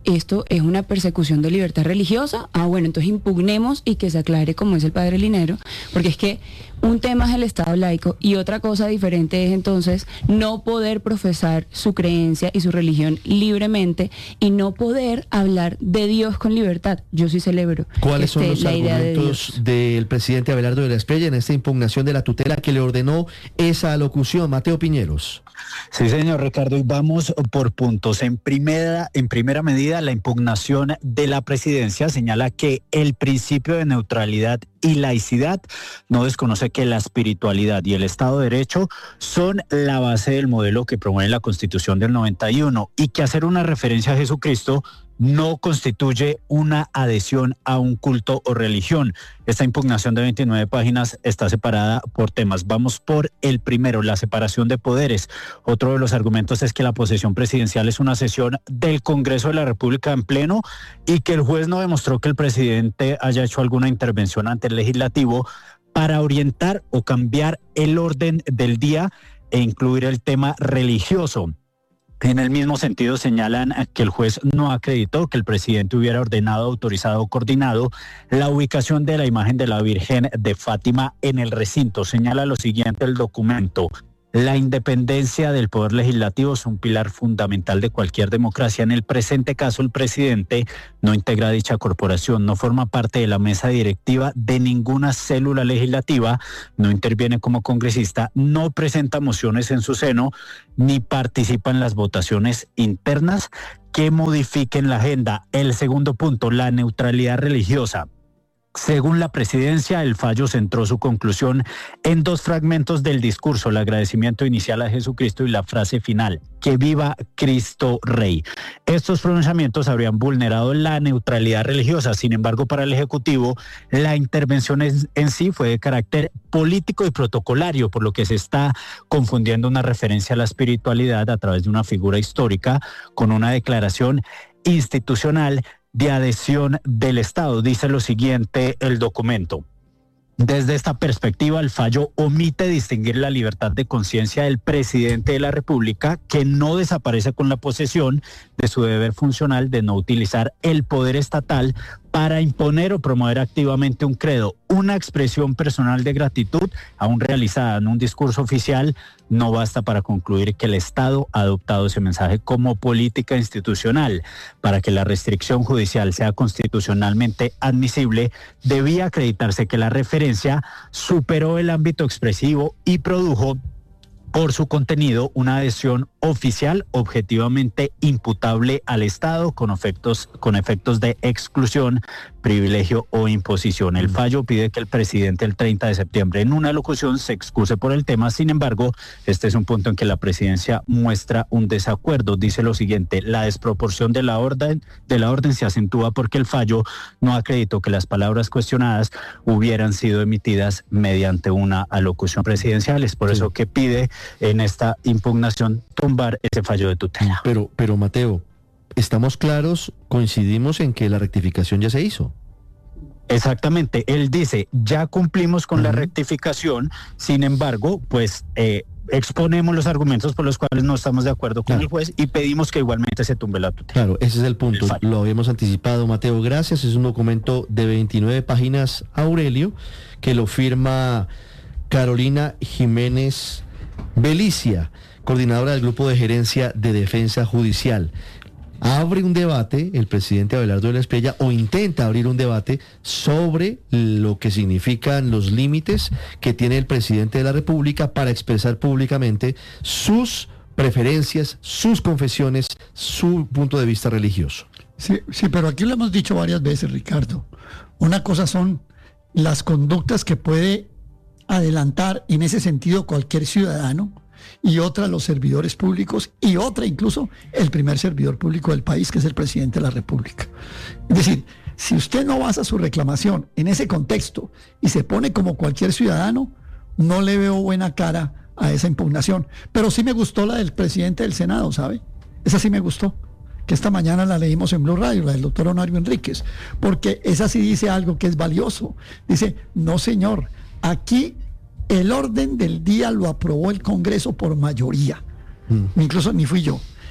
esto es una persecución de libertad religiosa. Ah, bueno, entonces impugnemos y que se aclare como es el padre Linero, porque es que un tema es el Estado laico y otra cosa diferente es entonces no poder profesar su creencia y su religión libremente y no poder hablar de Dios con libertad. Yo sí celebro. ¿Cuáles son este, los la idea de argumentos Dios. del presidente Abelardo de la Espriella en esta impugnación de la tutela que le ordenó esa alocución? Mateo Piñeros. Sí, señor Ricardo, y vamos por puntos. En primera, en primera medida, la impugnación de la presidencia señala que el principio de neutralidad y laicidad no desconoce que la espiritualidad y el Estado de Derecho son la base del modelo que promueve la Constitución del noventa y uno y que hacer una referencia a Jesucristo no constituye una adhesión a un culto o religión. Esta impugnación de veintinueve páginas está separada por temas. Vamos por el primero, la separación de poderes. Otro de los argumentos es que la posesión presidencial es una sesión del Congreso de la República en pleno y que el juez no demostró que el presidente haya hecho alguna intervención ante el legislativo para orientar o cambiar el orden del día e incluir el tema religioso. En el mismo sentido señalan que el juez no acreditó que el presidente hubiera ordenado, autorizado o coordinado la ubicación de la imagen de la Virgen de Fátima en el recinto. Señala lo siguiente el documento: la independencia del poder legislativo es un pilar fundamental de cualquier democracia. En el presente caso, el presidente no integra dicha corporación, no forma parte de la mesa directiva de ninguna célula legislativa, no interviene como congresista, no presenta mociones en su seno, ni participa en las votaciones internas que modifiquen la agenda. El segundo punto, la neutralidad religiosa. Según la presidencia, el fallo centró su conclusión en dos fragmentos del discurso: el agradecimiento inicial a Jesucristo y la frase final, que viva Cristo Rey. Estos pronunciamientos habrían vulnerado la neutralidad religiosa. Sin embargo, para el Ejecutivo, la intervención en, en sí fue de carácter político y protocolario, por lo que se está confundiendo una referencia a la espiritualidad a través de una figura histórica con una declaración institucional de adhesión del Estado. Dice lo siguiente el documento: desde esta perspectiva, el fallo omite distinguir la libertad de conciencia del presidente de la República, que no desaparece con la posesión de su deber funcional de no utilizar el poder estatal para imponer o promover activamente un credo. Una expresión personal de gratitud, aún realizada en un discurso oficial, no basta para concluir que el Estado ha adoptado ese mensaje como política institucional. Para que la restricción judicial sea constitucionalmente admisible, debía acreditarse que la referencia superó el ámbito expresivo y produjo por su contenido una adhesión oficial objetivamente imputable al Estado con efectos, con efectos de exclusión, privilegio o imposición. El fallo pide que el presidente el treinta de septiembre en una locución se excuse por el tema. Sin embargo, este es un punto en que la presidencia muestra un desacuerdo. Dice lo siguiente: la desproporción de la orden, de la orden se acentúa porque el fallo no acreditó que las palabras cuestionadas hubieran sido emitidas mediante una alocución presidencial. Es por sí. eso que pide en esta impugnación tumbar ese fallo de tutela. Pero, pero Mateo, estamos claros, coincidimos en que la rectificación ya se hizo. Exactamente, él dice, ya cumplimos con uh-huh. la rectificación, sin embargo, pues eh, exponemos los argumentos por los cuales no estamos de acuerdo con claro. el juez y pedimos que igualmente se tumbe la tutela. Claro, ese es el punto, el lo habíamos anticipado, Mateo, gracias. Es un documento de veintinueve páginas, Aurelio, que lo firma Carolina Jiménez Belicia, coordinadora del Grupo de Gerencia de Defensa Judicial. Abre un debate el presidente Abelardo de la Espriella, o intenta abrir un debate sobre lo que significan los límites que tiene el presidente de la República para expresar públicamente sus preferencias, sus confesiones, su punto de vista religioso. Sí, sí, pero aquí lo hemos dicho varias veces, Ricardo. Una cosa son las conductas que puede adelantar en ese sentido cualquier ciudadano, y otra los servidores públicos, y otra incluso el primer servidor público del país, que es el presidente de la República. Es decir, si usted no basa su reclamación en ese contexto y se pone como cualquier ciudadano, no le veo buena cara a esa impugnación. Pero sí me gustó la del presidente del Senado, ¿sabe? Esa sí me gustó, que esta mañana la leímos en Blue Radio, la del doctor Honorio Enríquez, porque esa sí dice algo que es valioso. Dice, no señor, aquí el orden del día lo aprobó el Congreso por mayoría. Mm. Incluso ni fui yo.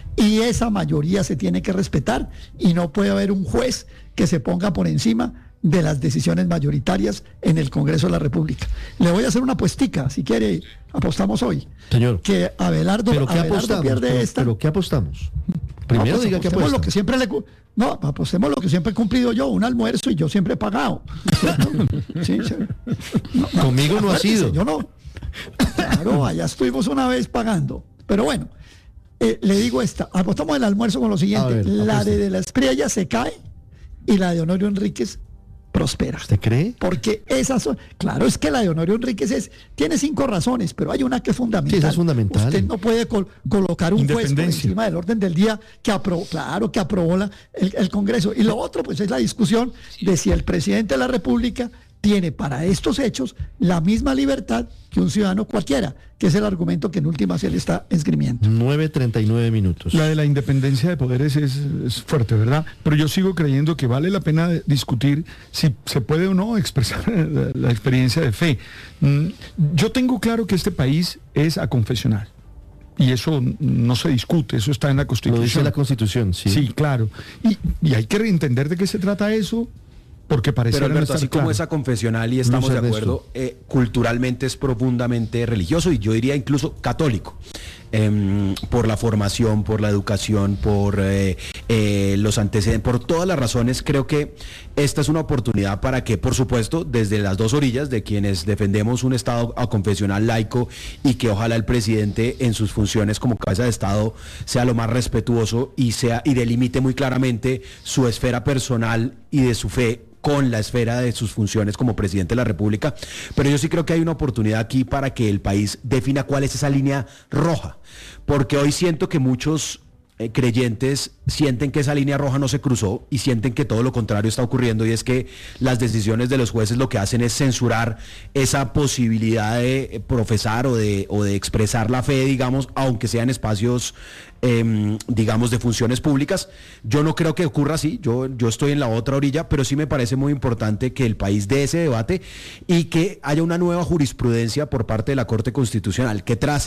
Y esa mayoría se tiene que respetar y no puede haber un juez que se ponga por encima de las decisiones mayoritarias en el Congreso de la República. Le voy a hacer una apuestica, si quiere, apostamos hoy. Señor. Que Abelardo, ¿Pero qué Abelardo apostamos? pierde Pero, esta. ¿Pero qué apostamos? Primero No, pues diga que apostemos apuesta. lo que siempre le cu- No, apostemos lo que siempre he cumplido yo, un almuerzo y yo siempre he pagado. Sí, sí. No, no, Conmigo no ha acuérdese, sido. Yo no. Claro, allá estuvimos una vez pagando. Pero bueno, eh, le digo esta, apostamos el almuerzo con lo siguiente. A ver, la apuesta. de, de la Espriella se cae y la de Honorio Enríquez prospera. ¿Usted cree? Porque esas son, claro, es que la de Honorio Enríquez es, tiene cinco razones, pero hay una que es fundamental. Sí, esa es fundamental. Usted no puede col- colocar un juez por Independencia. encima del orden del día que aprobó, claro, que aprobó la- el, el Congreso. Y lo otro, pues, es la discusión de si el presidente de la República tiene para estos hechos la misma libertad que un ciudadano cualquiera, que es el argumento que en últimas él está esgrimiendo. nueve treinta y nueve minutos. La de la independencia de poderes es, es fuerte, ¿verdad? Pero yo sigo creyendo que vale la pena de- discutir si se puede o no expresar la, la experiencia de fe. Mm, Yo tengo claro que este país es aconfesional. Y eso no se discute, eso está en la Constitución. Lo dice la Constitución, sí. Sí, claro. Y, y hay que entender de qué se trata eso, porque parece Pero no Alberto, estar así como claro. es aconfesional y estamos Luis de Ernesto. acuerdo, eh, culturalmente es profundamente religioso y yo diría incluso católico. Em, por la formación, por la educación, por eh, eh, los antecedentes, por todas las razones, creo que esta es una oportunidad para que, por supuesto, desde las dos orillas de quienes defendemos un Estado aconfesional laico y que ojalá el presidente en sus funciones como cabeza de Estado sea lo más respetuoso y sea y delimite muy claramente su esfera personal y de su fe con la esfera de sus funciones como presidente de la República, pero yo sí creo que hay una oportunidad aquí para que el país defina cuál es esa línea roja, porque hoy siento que muchos eh, creyentes sienten que esa línea roja no se cruzó y sienten que todo lo contrario está ocurriendo, y es que las decisiones de los jueces lo que hacen es censurar esa posibilidad de eh, profesar o de, o de expresar la fe, digamos, aunque sean espacios Eh, digamos de funciones públicas. Yo no creo que ocurra así, yo, yo estoy en la otra orilla, pero sí me parece muy importante que el país dé ese debate y que haya una nueva jurisprudencia por parte de la Corte Constitucional que trace